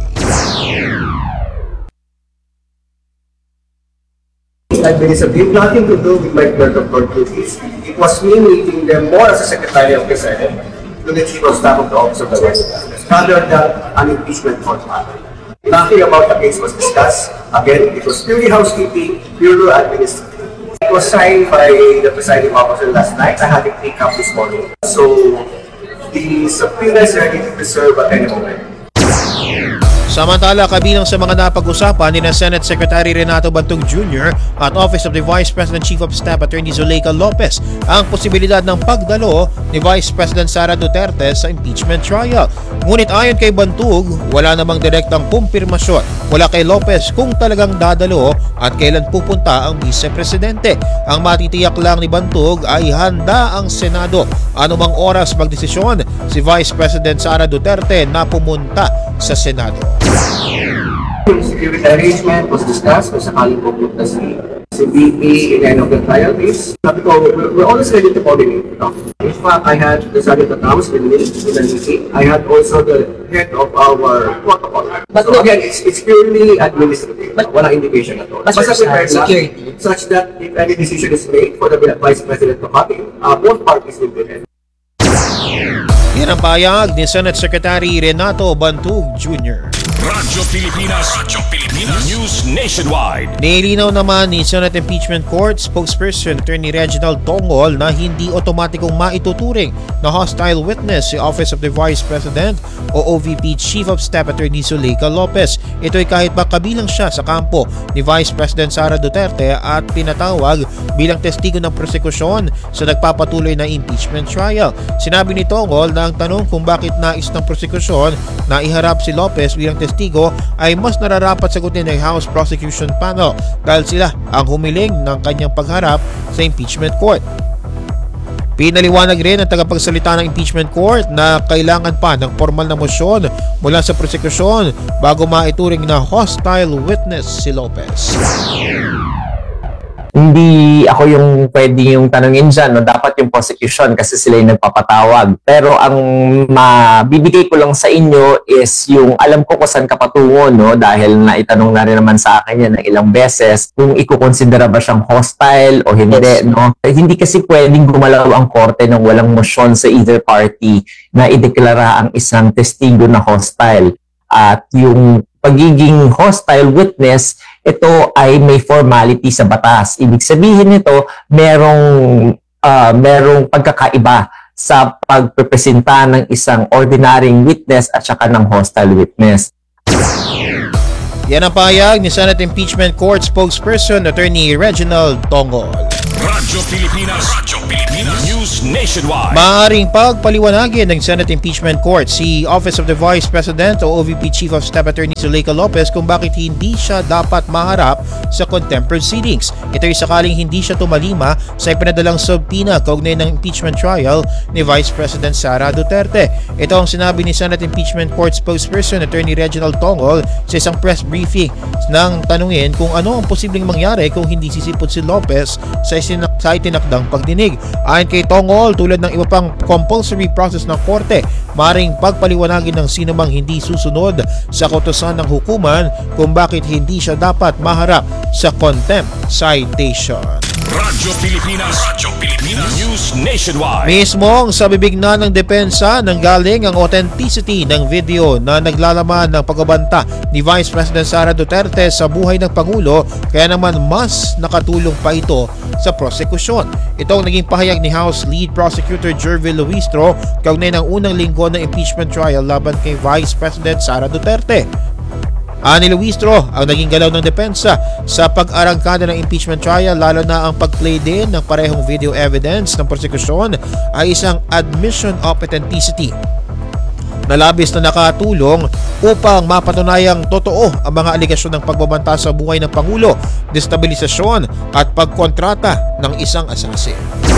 Administrative, nothing to do with my clerk of court duties. It was me meeting them more as a secretary of the Senate to the Chief of Staff of the Office of the Vice President, rather than an impeachment court matter. Nothing about the case was discussed. Again, it was purely housekeeping, purely administrative. It was signed by the presiding officer last night. I had it picked up this morning. So, the subpoena is ready to be served at any moment. Samantala, kabilang sa mga napag-usapan ni na Senate Secretary Renato Bantug Junior at Office of the Vice President Chief of Staff Attorney Zuleika Lopez ang posibilidad ng pagdalo ni Vice President Sara Duterte sa impeachment trial. Ngunit ayon kay Bantug, wala namang direktang kumpirmasyon mula kay Lopez kung talagang dadalo at kailan pupunta ang Vice Presidente. Ang matitiyak lang ni Bantug ay handa ang Senado anumang oras magdesisyon si Vice President Sara Duterte na pumunta sa Senado. Yung security arrangement was discussed kung sakaling pupunta si, si V P in any of the trial case. Sabi ko, we're, we're always ready to coordinate. No? In fact, I had the Sergeant at Arms with me in the meeting. I had also the head of our protocol. But so again, it's, it's purely administrative. But walang indication at all. But basta prepared security, such that if any decision is made for the Vice President to copy, uh, both parties will be ready. Yan ang payag ni Senate Secretary Renato Bantug Junior Radyo Pilipinas, Radyo Pilipinas, News Nationwide. Nilinaw naman ni Senate Impeachment Court spokesperson Attorney Reginald Tongol na hindi otomatikong maituturing na hostile witness si Office of the Vice President o O V P Chief of Staff Attorney Zuleika Lopez. Ito'y kahit pa kabilang siya sa kampo ni Vice President Sara Duterte at pinatawag bilang testigo ng prosekusyon sa nagpapatuloy na impeachment trial. Sinabi ni Tongol na ang tanong kung bakit nais ng prosekusyon na iharap si Lopez bilang testigo ay mas nararapat sagutin ng House Prosecution Panel dahil sila ang humiling ng kanyang pagharap sa impeachment court. Pinaliwanag rin ang tagapagsalita ng impeachment court na kailangan pa ng formal na mosyon mula sa prosekusyon bago maituring na hostile witness si Lopez. hindi ako yung pwede yung tanungin dyan, no? Dapat yung prosecution kasi sila yung nagpapatawag. Pero ang mabibigay ko lang sa inyo is yung alam ko kung saan ka patungo, no? Dahil naitanong na rin naman sa akin yan ng ilang beses kung ikukonsidera ba siyang hostile o hindi, no? Hindi kasi pwedeng gumalaw ang korte nang walang motion sa either party na ideklara ang isang testigo na hostile. At yung pagiging hostile witness, ito ay may formality sa batas. Ibig sabihin nito, merong, uh, merong pagkakaiba sa pagpepresenta ng isang ordinaryong witness at saka ng hostile witness. Yan ang pahayag ni Senate Impeachment Court spokesperson Attorney Reginald Tongol. Radyo Pilipinas, Radyo Pilipinas, News Nationwide. Maaaring pagpaliwanagin ng Senate Impeachment Court si Office of the Vice President o O V P Chief of Staff Attorney Zuleika Lopez kung bakit hindi siya dapat maharap sa contempt proceedings. Ito ay sakaling hindi siya tumalima sa ipinadalang subpoena kaugnay ng impeachment trial ni Vice President Sara Duterte. Ito ang sinabi ni Senate Impeachment Court spokesperson Attorney Reginald Tongol sa isang press briefing nang tanungin kung ano ang posibleng mangyari kung hindi sisipot si Lopez sa sa itinakdang pagdinig. Ayon kay Tongol, tulad ng iba pang compulsory process ng korte, maring pagpaliwanagin ng sino mang hindi susunod sa kautusan ng hukuman kung bakit hindi siya dapat maharap sa contempt citation. Radyo Pilipinas, Radyo Pilipinas, News Nationwide. Mismong sa bibig na ng depensa nanggaling ang authenticity ng video na naglalaman ng pagbabanta ni Vice President Sara Duterte sa buhay ng Pangulo, kaya naman mas nakatulong pa ito sa prosekusyon. Ito ang naging pahayag ni House Lead Prosecutor Jervil Luistro kaugnay ng unang linggo ng impeachment trial laban kay Vice President Sara Duterte. Ani Luistro, ang naging galaw ng depensa sa pag-arangkada ng impeachment trial, lalo na ang pag-play din ng parehong video evidence ng prosekusyon, ay isang admission of authenticity na labis na nakatulong upang mapatunayang totoo ang mga aligasyon ng pagbabanta sa buhay ng Pangulo, destabilisasyon at pagkontrata ng isang assassin.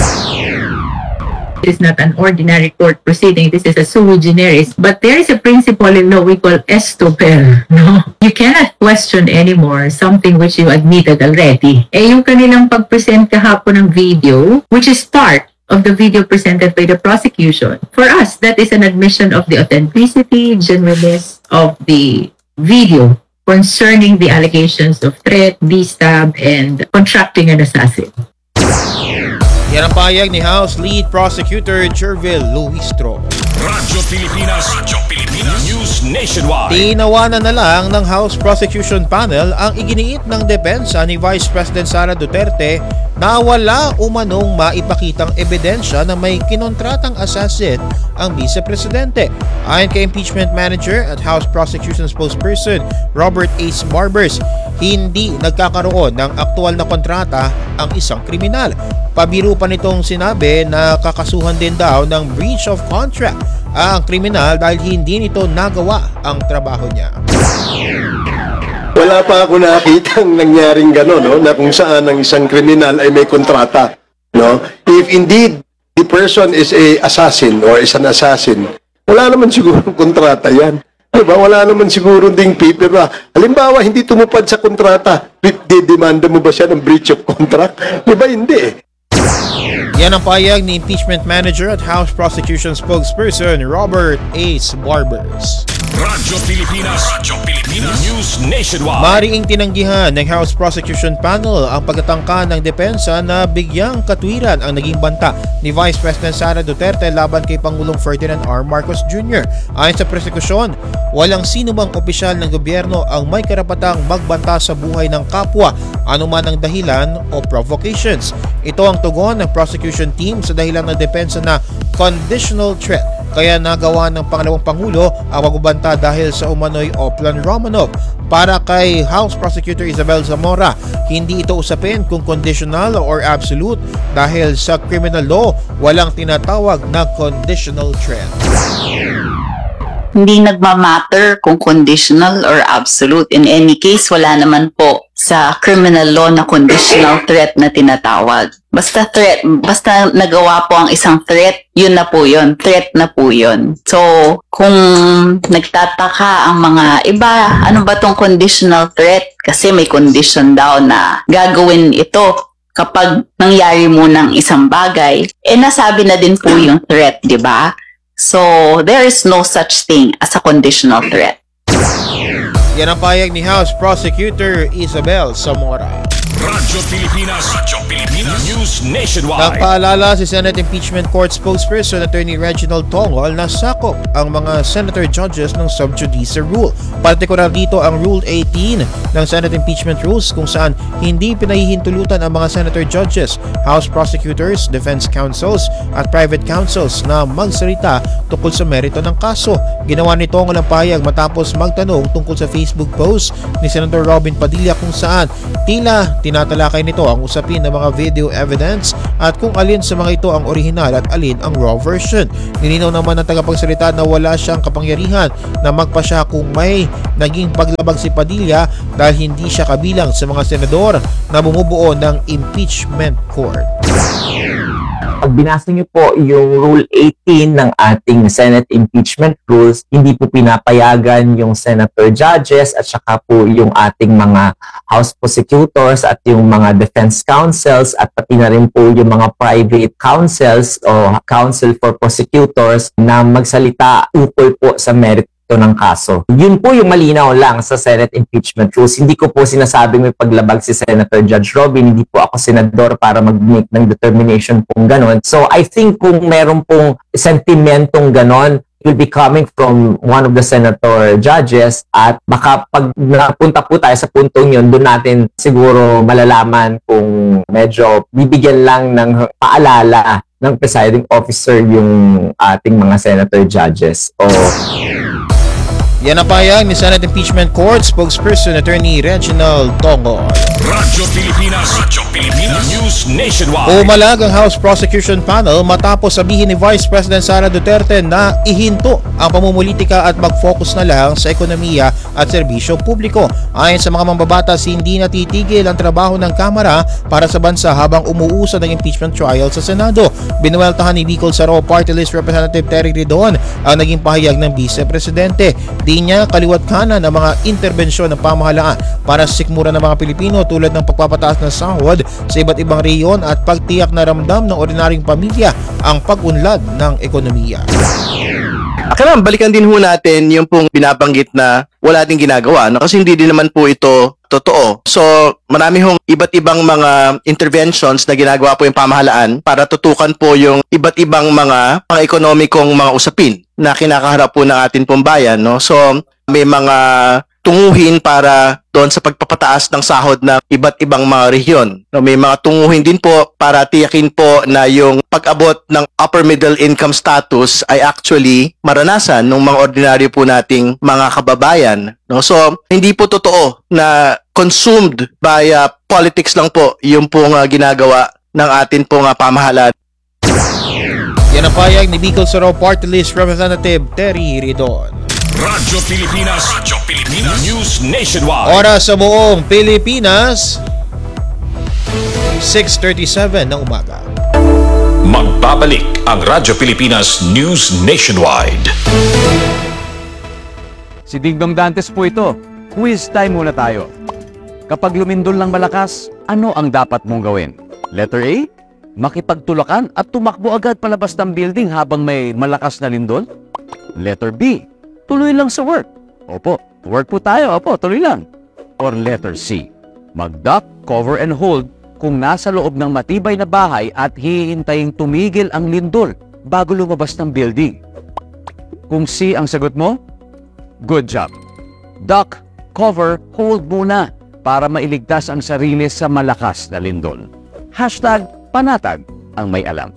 It is not an ordinary court proceeding. This is a sui generis. But there is a principle in law we call estoper. No? You cannot question anymore something which you admitted already. Eh yung kanilang pag-present kahapon ng video, which is part of the video presented by the prosecution, for us, that is an admission of the authenticity, genuineness of the video concerning the allegations of threat, D-stab, and contracting an assassin. Yan ang pahayag ni House Lead Prosecutor Jervil Luistro. Radyo Pilipinas, Radyo Pilipinas, News Nationwide. Tinawanan na lang ng House Prosecution Panel ang iginiit ng depensa ni Vice President Sara Duterte na wala umanong maipakitang ebidensya na may kinontratang assassin ang Vice Presidente. Ayon kay Impeachment Manager at House Prosecution Spokesperson Robert Ace Barbers, hindi nagkakaroon ng aktual na kontrata ang isang kriminal. Pabiro pa nitong sinabi na kakasuhan din daw ng breach of contract ang kriminal dahil hindi nito nagawa ang trabaho niya. Wala pa ako nakitang nangyaring gano'n, no? Na kung saan ang isang kriminal ay may kontrata. No? If indeed the person is a assassin or is an assassin, wala naman siguro kontrata yan. Diba? Wala naman siguro ding pipira. Halimbawa, hindi tumupad sa kontrata, didemanda mo ba siya ng breach of contract? Diba? Hindi. Yan ang pahayag ni Impeachment Manager at House Prosecution Spokesperson Robert Ace Barbers. Radyo Pilipinas, Radyo Pilipinas, News Nationwide. Mariing tinanggihan ng House Prosecution Panel ang pagtatangka ng depensa na bigyang katwiran ang naging banta ni Vice President Sara Duterte laban kay Pangulong Ferdinand R. Marcos Junior Ayon sa prosekusyon, walang sino mang opisyal ng gobyerno ang may karapatang magbanta sa buhay ng kapwa, anuman ang dahilan o provocations. Ito ang tugon ng prosecution team sa dahilan ng depensa na conditional threat. Kaya nagawa ng pangalawang Pangulo ang magbabanta dahil sa umano'y Oplan Romanov. Para kay House Prosecutor Isabel Zamora, hindi ito usapin kung conditional or absolute dahil sa criminal law, walang tinatawag na conditional threat. Hindi nagmamatter kung conditional or absolute. In any case, wala naman po sa criminal law na conditional threat na tinatawag. Basta threat, basta nagawa po ang isang threat, yun na po yun. Threat na po yun. So, kung nagtataka ang mga iba, ano ba tong conditional threat? Kasi may condition daw na gagawin ito kapag nangyari mo ng isang bagay, eh nasabi na din po yung threat, di ba? So, there is no such thing as a conditional threat. Yan ang payag ni House Prosecutor Isabel Zamora. Radyo Pilipinas, Radyo Pilipinas, News Nationwide. Nagpaalala si Senate Impeachment Court spokesperson Attorney Reginald Tongol na sakop ang mga senator judges ng sub judice rule. Partikular dito ang Rule eighteen ng Senate Impeachment Rules kung saan hindi pinahihintulutan ang mga senator judges, House prosecutors, defense counsels at private counsels na magsalita tungkol sa merito ng kaso. Ginawa ni Tongol ang payag matapos magtanong tungkol sa Facebook post ni Senator Robin Padilla kung saan tila tinatalakay nito ang usapin ng mga video evidence at kung alin sa mga ito ang orihinal at alin ang raw version. Nilinaw naman ng tagapagsalita na wala siyang kapangyarihan na magpasya kung may naging paglabag si Padilla dahil hindi siya kabilang sa mga senador na bumubuo ng impeachment court. Pag binasa niyo po yung Rule eighteen ng ating Senate Impeachment Rules, hindi po pinapayagan yung senator judges at saka po yung ating mga House prosecutors at yung mga defense counsels at pati na rin po yung mga private counsels o counsel for prosecutors na magsalita ukol po sa merit ito ng kaso. Yun po yung malinaw lang sa Senate Impeachment Rules. Hindi ko po sinasabing may paglabag si Senator Judge Robin. Hindi po ako senador para mag-make ng determination pong ganon. So I think kung meron pong sentimentong ganon, will be coming from one of the senator judges at baka pag napunta po tayo sa puntong yun, doon natin siguro malalaman kung medyo bibigyan lang ng paalala ng presiding officer yung ating mga senator judges. O yan ang payag ni Senate Impeachment Court spokesperson Attorney Reginald Tongol. Radyo Pilipinas, Radyo Pilipinas, News Nationwide. Umalag ang House Prosecution Panel matapos sabihin ni Vice President Sara Duterte na ihinto ang pamumulitika at mag-focus na lang sa ekonomiya at serbisyo publiko. Ayon sa mga mambabatas, hindi natitigil ang trabaho ng Kamara para sa bansa habang umuusad ang impeachment trial sa Senado. Binuweltahan ni Bicol Saro Party List Representative Terry Ridon ang naging pahayag ng Vice Presidente. Di niya kaliwat kanan ang mga interbensyon ng pamahalaan para sa sikmura ng mga Pilipino tulad ng pagpapataas ng sahod sa iba't ibang rehiyon at pagtiyak na ramdam ng ordinaryong pamilya ang pag-unlad ng ekonomiya. Akala, balikan din ho natin yung pong binabanggit na wala din ginagawa, no? Kasi hindi din naman po ito totoo. So, marami hong iba't ibang mga interventions na ginagawa po yung pamahalaan para tutukan po yung iba't ibang mga pang-ekonomikong mga usapin na kinakaharap po ng atin pong bayan, no? So, may mga tunguhin para doon sa pagpapataas ng sahod ng iba't ibang mga rehiyon. No, may mga tunguhin din po para tiyakin po na yung pag-abot ng upper middle income status ay actually maranasan ng mga ordinaryo po nating mga kababayan. No? So, hindi po totoo na consumed by uh, politics lang po yung pong uh, ginagawa ng atin pong uh, pamahalaan. Yan ang payag ni Bicol Saro Party List Representative Terry Ridon. Radyo Pilipinas, Radyo Pilipinas, News Nationwide. Oras sa buong Pilipinas, six thirty-seven ng umaga. Magbabalik ang Radyo Pilipinas News Nationwide. Si Dingdong Dantes po ito. Quiz time muna tayo. Kapag lumindol ng malakas, ano ang dapat mong gawin? Letter A, makipagtulakan at tumakbo agad palabas ng building habang may malakas na lindol? Letter B, tuloy lang sa work. Opo, work po tayo. Opo, tuloy lang. Or letter C, mag-duck, cover and hold kung nasa loob ng matibay na bahay at hihintaying tumigil ang lindol bago lumabas ng building. Kung C ang sagot mo, good job. Duck, cover, hold muna para mailigtas ang sarili sa malakas na lindol. Hashtag panatag ang may alam.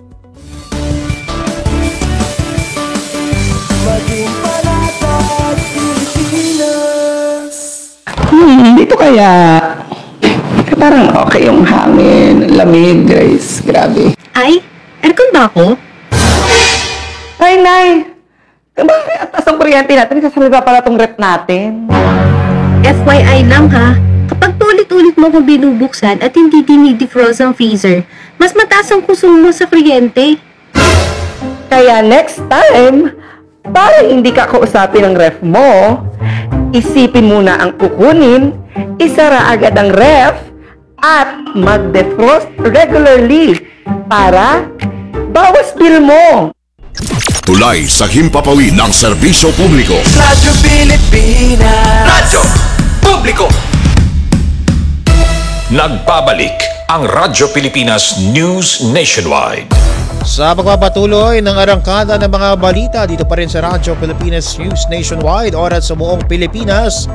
Hmm, dito kaya parang okay yung hangin, lamig, Grace. Grabe. Ay, aircon ba ako? Ay, Nay! Bakit atas ang kuryente natin? Kasalaba pala tong rep natin. F Y I lang ha, kapag tulit-ulit mo kung binubuksan at hindi dinidefrost ang freezer, mas mataas ang konsumo sa kuryente. Kaya next time, para hindi ka kausapin ng ref mo, isipin muna ang kukunin, isara agad ang ref, at mag-defrost regularly para bawas bill mo. Tulay sa himpapawid ng serbisyo publiko. Radyo Pilipinas. Radyo Publiko. Nagbabalik ang Radyo Pilipinas News Nationwide. Sa pagpapatuloy ng arangkada ng mga balita dito pa rin sa Radyo Pilipinas News Nationwide, oras sa buong Pilipinas,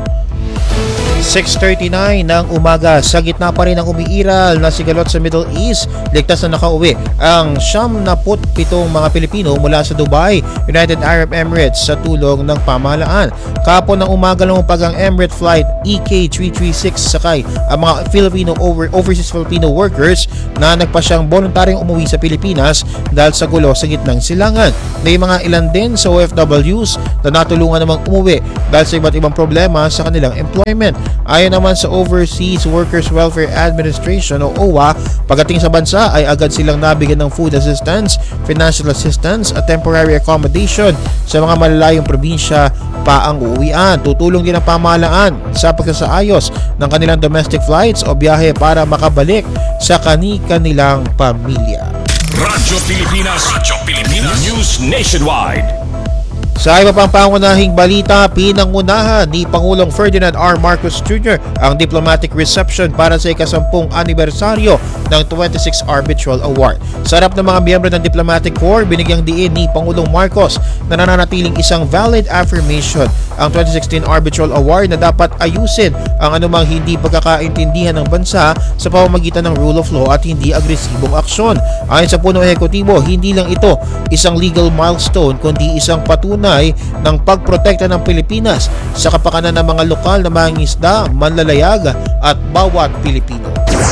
six thirty-nine ng umaga. Sa gitna pa rin ng umiiral na sigalot sa Middle East, ligtas na nakauwi ang siyam na pitong mga Pilipino mula sa Dubai, United Arab Emirates sa tulong ng pamahalaan. Kapon ng umaga lumupag ang Emirate Flight E K three thirty-six sakay ang mga Filipino over, overseas Filipino workers na nagpasyang voluntaryong umuwi sa Pilipinas dahil sa gulo sa gitnang silangan. May mga ilan din sa O F Ws na natulungan namang umuwi dahil sa iba't ibang problema sa kanilang employment. Ayon naman sa Overseas Workers Welfare Administration o O W A, pagdating sa bansa ay agad silang nabigyan ng food assistance, financial assistance at temporary accommodation sa mga malalayong probinsya pa ang uuwian. Tutulong din ang pamahalaan sa pagsasaayos ng kanilang domestic flights o biyahe para makabalik sa kani-kanilang pamilya. Radyo Pilipinas. Radyo Pilipinas News Nationwide. Sa iba pang pangunahing balita, pinangunahan ni Pangulong Ferdinand R. Marcos Junior ang diplomatic reception para sa ikasampung anibersaryo ng twenty-sixth Arbitral Award. Sa harap ng mga miyembro ng Diplomatic Corps, binigyang diin ni Pangulong Marcos na nananatiling isang valid affirmation ang twenty sixteen Arbitral Award na dapat ayusin ang anumang hindi pagkakaintindihan ng bansa sa pamamagitan ng rule of law at hindi agresibong aksyon. Ayon sa punong ehekutibo, hindi lang ito isang legal milestone kundi isang patunay ng pagprotekta ng Pilipinas sa kapakanan ng mga lokal na mangingisda, manlalayag at bawat Pilipino.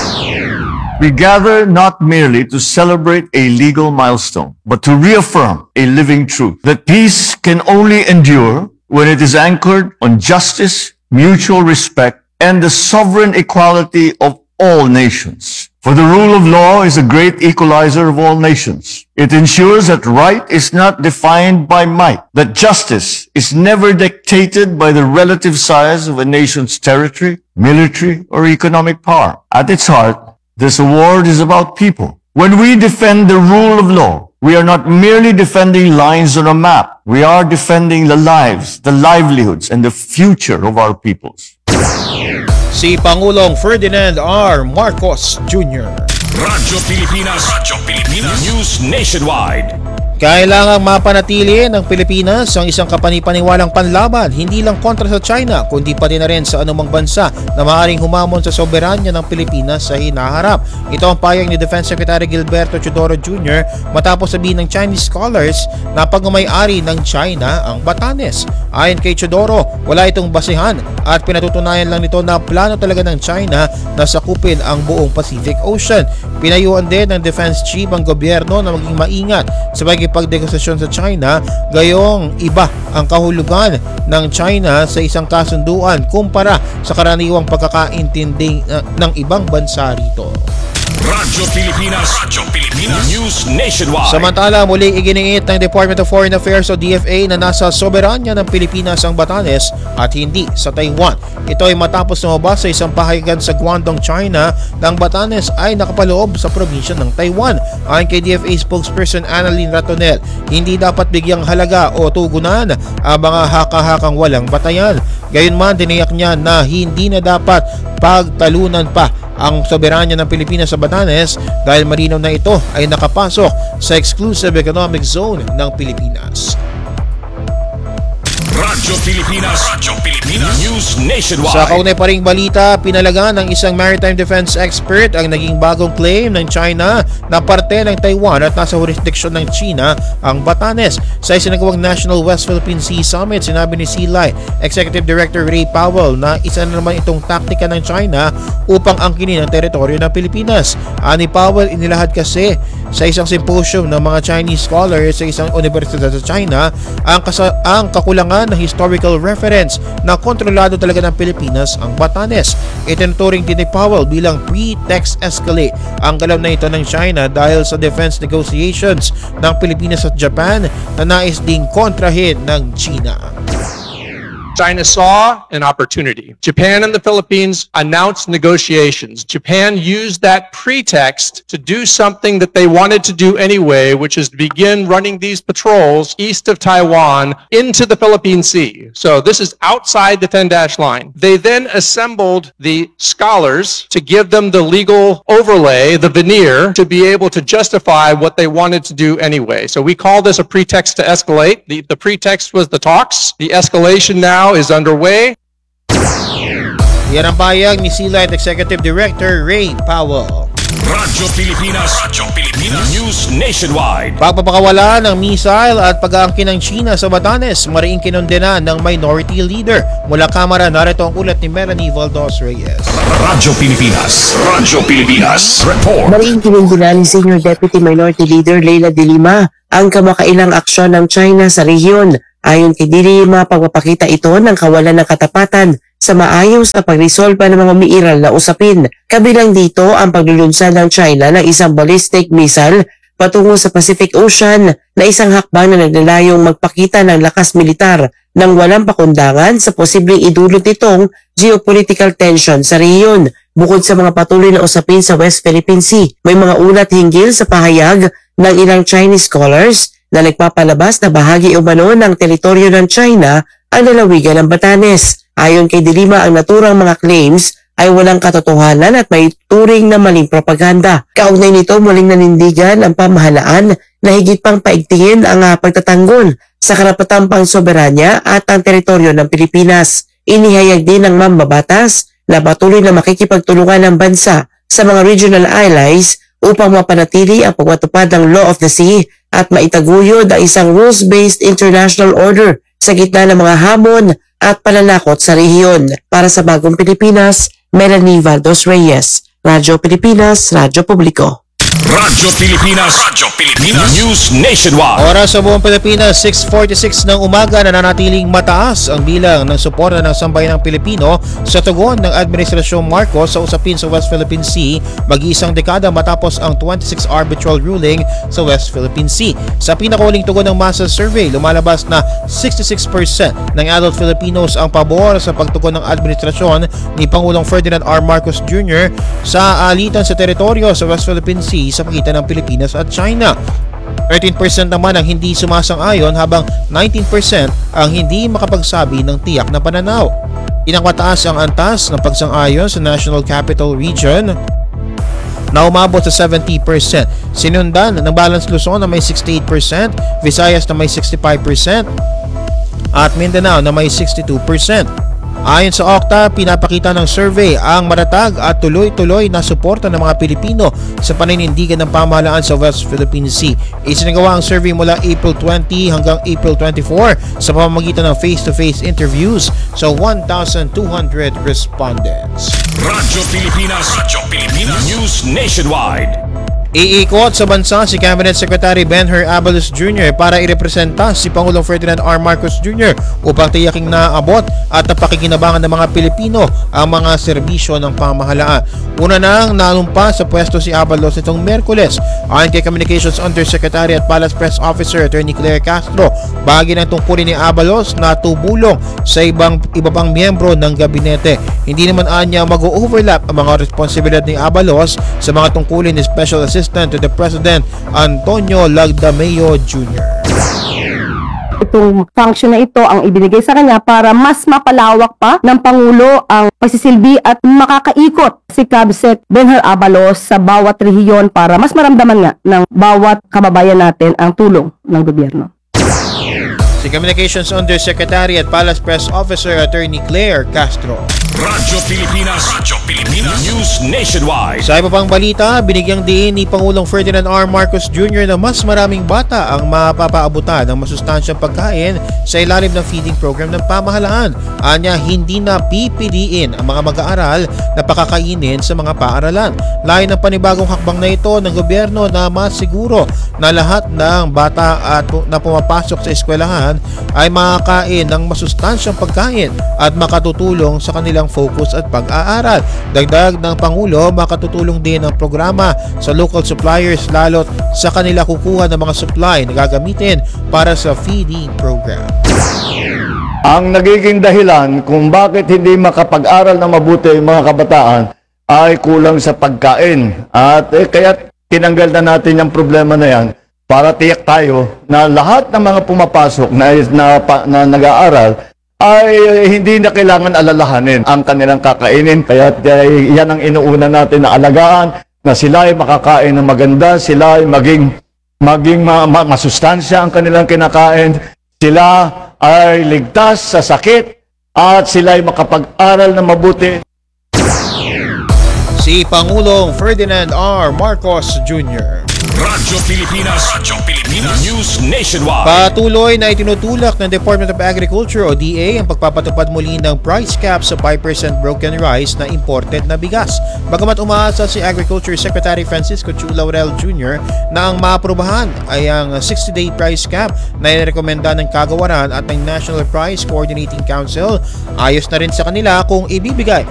We gather not merely to celebrate a legal milestone, but to reaffirm a living truth that peace can only endure when it is anchored on justice, mutual respect, and the sovereign equality of all nations. For the rule of law is a great equalizer of all nations. It ensures that right is not defined by might, that justice is never dictated by the relative size of a nation's territory, military, or economic power. At its heart, this award is about people. When we defend the rule of law, we are not merely defending lines on a map. We are defending the lives, the livelihoods, and the future of our peoples. Si Pangulong Ferdinand R. Marcos Junior Radyo Pilipinas. Radyo Pilipinas News Nationwide. Kailangang mapanatili ng Pilipinas ang isang kapanipaniwalang panlaban hindi lang kontra sa China kundi pati na rin sa anumang bansa na maaaring humamon sa soberanya ng Pilipinas sa hinaharap. Ito ang payag ni Defense Secretary Gilberto Teodoro Junior matapos sabihin ng Chinese scholars na pag-may-ari ng China ang Batanes. Ayon kay Teodoro, wala itong basihan at pinatutunayan lang nito na plano talaga ng China na sakupin ang buong Pacific Ocean. Pinayuan din ng Defense Chief ang gobyerno na maging maingat sa pagdegosasyon sa China, gayong iba ang kahulugan ng China sa isang kasunduan kumpara sa karaniwang pagkakaintindi uh, ng ibang bansa rito. Radyo Pilipinas. Radyo Pilipinas News Nationwide. Samantala, muli iginiit ng Department of Foreign Affairs o D F A na nasa soberanya ng Pilipinas ang Batanes at hindi sa Taiwan. Ito ay matapos lumabas sa isang pahayagan sa Guangdong, China na ang Batanes ay nakapaloob sa probinsya ng Taiwan. Ayon kay D F A spokesperson Annalyn Ratonel, hindi dapat bigyang halaga o tugunan ang mga haka-hakang walang batayan. Gayunman, tiniyak niya na hindi na dapat pagtalunan pa ang soberanya ng Pilipinas sa Batanes dahil malinaw na ito ay nakapasok sa exclusive economic zone ng Pilipinas. Radyo Pilipinas. Radyo Pilipinas News Nationwide. Sa kaunay pa ring balita, pinalagan ng isang maritime defense expert ang naging bagong claim ng China na parte ng Taiwan at nasa jurisdiction ng China ang Batanes. Sa isinagawang National West Philippine Sea Summit, sinabi ni C L I Executive Director Ray Powell na isa na naman itong taktika ng China upang angkinin ang teritoryo ng Pilipinas. Ani Powell, inilahad kasi sa isang symposium ng mga Chinese scholars sa isang universidad sa China ang, kasa- ang kakulangan ng historical reference na kontrolado talaga ng Pilipinas ang Batanes. Itinuturing din ni Powell bilang pretext escalate ang galaw na ito ng China dahil sa defense negotiations ng Pilipinas at Japan na nais ding kontrahin ng China. China saw an opportunity. Japan and the Philippines announced negotiations. Japan used that pretext to do something that they wanted to do anyway, which is to begin running these patrols east of Taiwan into the Philippine Sea. So this is outside the ten-dash line. They then assembled the scholars to give them the legal overlay, the veneer, to be able to justify what they wanted to do anyway. So we call this a pretext to escalate. The, the pretext was the talks. The escalation now is underway. Yan ang payag ni C-Light Executive Director Ray Powell. Radyo Pilipinas, Radyo Pilipinas News Nationwide. Pagpapakawala ng missile at pag-aangkin ng China sa Batanes, mariing kinondena ng minority leader. Mula Kamara, narito ang ulat ni Melanie Valdos Reyes. Radyo Pilipinas, Radyo Pilipinas Report. Mariing kinondena ni Senior Deputy Minority Leader Leila De Lima ang kamakailang aksyon ng China sa rehiyon. Ayon kay De Lima, pagpapakita ito ng kawalan ng katapatan sa maayos na pagresolba ng mga umiiral na usapin. Kabilang dito ang paglulunsad ng China ng isang ballistic missile patungo sa Pacific Ocean na isang hakbang na naglalayong magpakita ng lakas militar nang walang pakundangan sa posibleng idulot nitong geopolitical tension sa rehiyon. Bukod sa mga patuloy na usapin sa West Philippine Sea, may mga ulat hinggil sa pahayag ng ilang Chinese scholars na nagpapalabas na bahagi umano ng teritoryo ng China ang lalawigan ng Batanes. Ayon kay De Lima, ang naturang mga claims ay walang katotohanan at may turing na maling propaganda. Kaugnay nito, muling nanindigan ang pamahalaan na higit pang paigtingin ang uh, pagtatanggol sa karapatang pangsoberanya at ang teritoryo ng Pilipinas. Inihayag din ng mambabatas na patuloy na makikipagtulungan ng bansa sa mga regional allies upang mapanatili ang pagpatupad ng Law of the Sea at maitaguyod ang isang rules-based international order sa gitna ng mga hamon at pananakot sa rehiyon. Para sa Bagong Pilipinas, Melanie Valdos Reyes, Radyo Pilipinas, Radyo Publiko. Radyo Pilipinas, Radyo Pilipinas News Nationwide. Oras sa buong Pilipinas, six forty-six ng umaga, na nanatiling mataas ang bilang ng suporta ng sambayanang Pilipino sa tugon ng Administrasyong Marcos sa usapin sa West Philippine Sea mag-iisang dekada matapos ang twenty-six arbitral ruling sa West Philippine Sea. Sa pinakahuling tugon ng masa survey, lumalabas na sixty-six percent ng adult Filipinos ang pabor sa pagtugon ng administrasyon ni Pangulong Ferdinand R. Marcos Junior sa alitan sa teritoryo sa West Philippine Sea sa pagitan ng Pilipinas at China. thirteen percent naman ang hindi sumasang-ayon habang nineteen percent ang hindi makapagsabi ng tiyak na pananaw. Inangmataas ang antas ng pagsang-ayon sa National Capital Region na umabot sa seventy percent. Sinundan ng Balance Luzon na may sixty-eight percent, Visayas na may sixty-five percent at Mindanao na may sixty-two percent. Ayon sa Okta, pinapakita ng survey ang matatag at tuloy-tuloy na suporta ng mga Pilipino sa paninindigan ng pamahalaan sa West Philippine Sea. Isinagawa ang survey mula April twenty hanggang April twenty-four sa pamamagitan ng face-to-face interviews sa one thousand two hundred respondents. Radyo Pilipinas, Radyo Pilipinas News Nationwide. Iikot sa bansa si Cabinet Secretary Benher Abalos Junior para irepresenta si Pangulong Ferdinand R. Marcos Junior upang tiyaking naabot at napakikinabangan ng mga Pilipino ang mga serbisyo ng pamahalaan. Una nang nalumpa sa pwesto si Abalos itong Miyerkules. Ayon kay Communications Undersecretary at Palace Press Officer Attorney Claire Castro, bahagi ng tungkulin ni Abalos na tumulong sa ibang iba pang miyembro ng gabinete. Hindi naman anya mag-overlap ang mga responsibilidad ni Abalos sa mga tungkulin ni Special Assistant to the President Antonio Lagdameo Junior Itong function na ito ang ibinigay sa kanya para mas mapalawak pa ng Pangulo ang pagsisilbi at makakaikot si Cabsec Benher Abalos sa bawat rehiyon para mas maramdaman nga ng bawat kababayan natin ang tulong ng gobyerno. Si Communications Undersecretary at Palace Press Officer Attorney Claire Castro. Radyo Pilipinas, Radyo Pilipinas News Nationwide. Sa iba pang balita, binigyang diin ni Pangulong Ferdinand R. Marcos Junior na mas maraming bata ang mapapaabutan ng masustansyang pagkain sa ilalim ng feeding program ng pamahalaan. Anya, hindi na pipiliin ang mga mag-aaral na pakakainin sa mga paaralan. Layo ng panibagong hakbang na ito ng gobyerno na masiguro na lahat ng bata at na pumapasok sa eskwelahan ay makakain ng masustansyang pagkain at makatutulong sa kanilang focus at pag-aaral. Dagdag ng Pangulo, makatutulong din ang programa sa local suppliers lalo't sa kanila kukuha ng mga supply na gagamitin para sa feeding program. ang nagiging dahilan kung bakit hindi makapag-aral na mabuti yung mga kabataan ay kulang sa pagkain. At eh, kaya tinanggal na natin yung problema na yan para tiyak tayo na lahat ng mga pumapasok na, na, na nag-aaral ay hindi na kailangan alalahanin ang kanilang kakainin. Kaya eh, yan ang inuuna natin na alagaan, na sila ay makakain ng maganda, sila ay maging, maging ma, ma, masustansya ang kanilang kinakain, sila ay ligtas sa sakit, at sila ay makapag-aral na mabuti. Si Pangulong Ferdinand R. Marcos Junior Radyo Pilipinas, Radyo Pilipinas News Nationwide. Patuloy na itinutulak ng Department of Agriculture o D A ang pagpapatupad muli ng price cap sa five percent broken rice na imported na bigas. Bagamat umaasa si Agriculture Secretary Francisco Chu Laurel Junior na ang maaprubahan ay ang sixty day price cap na inirekomenda ng Kagawaran at ng National Price Coordinating Council. Ayos na rin sa kanila kung ibibigay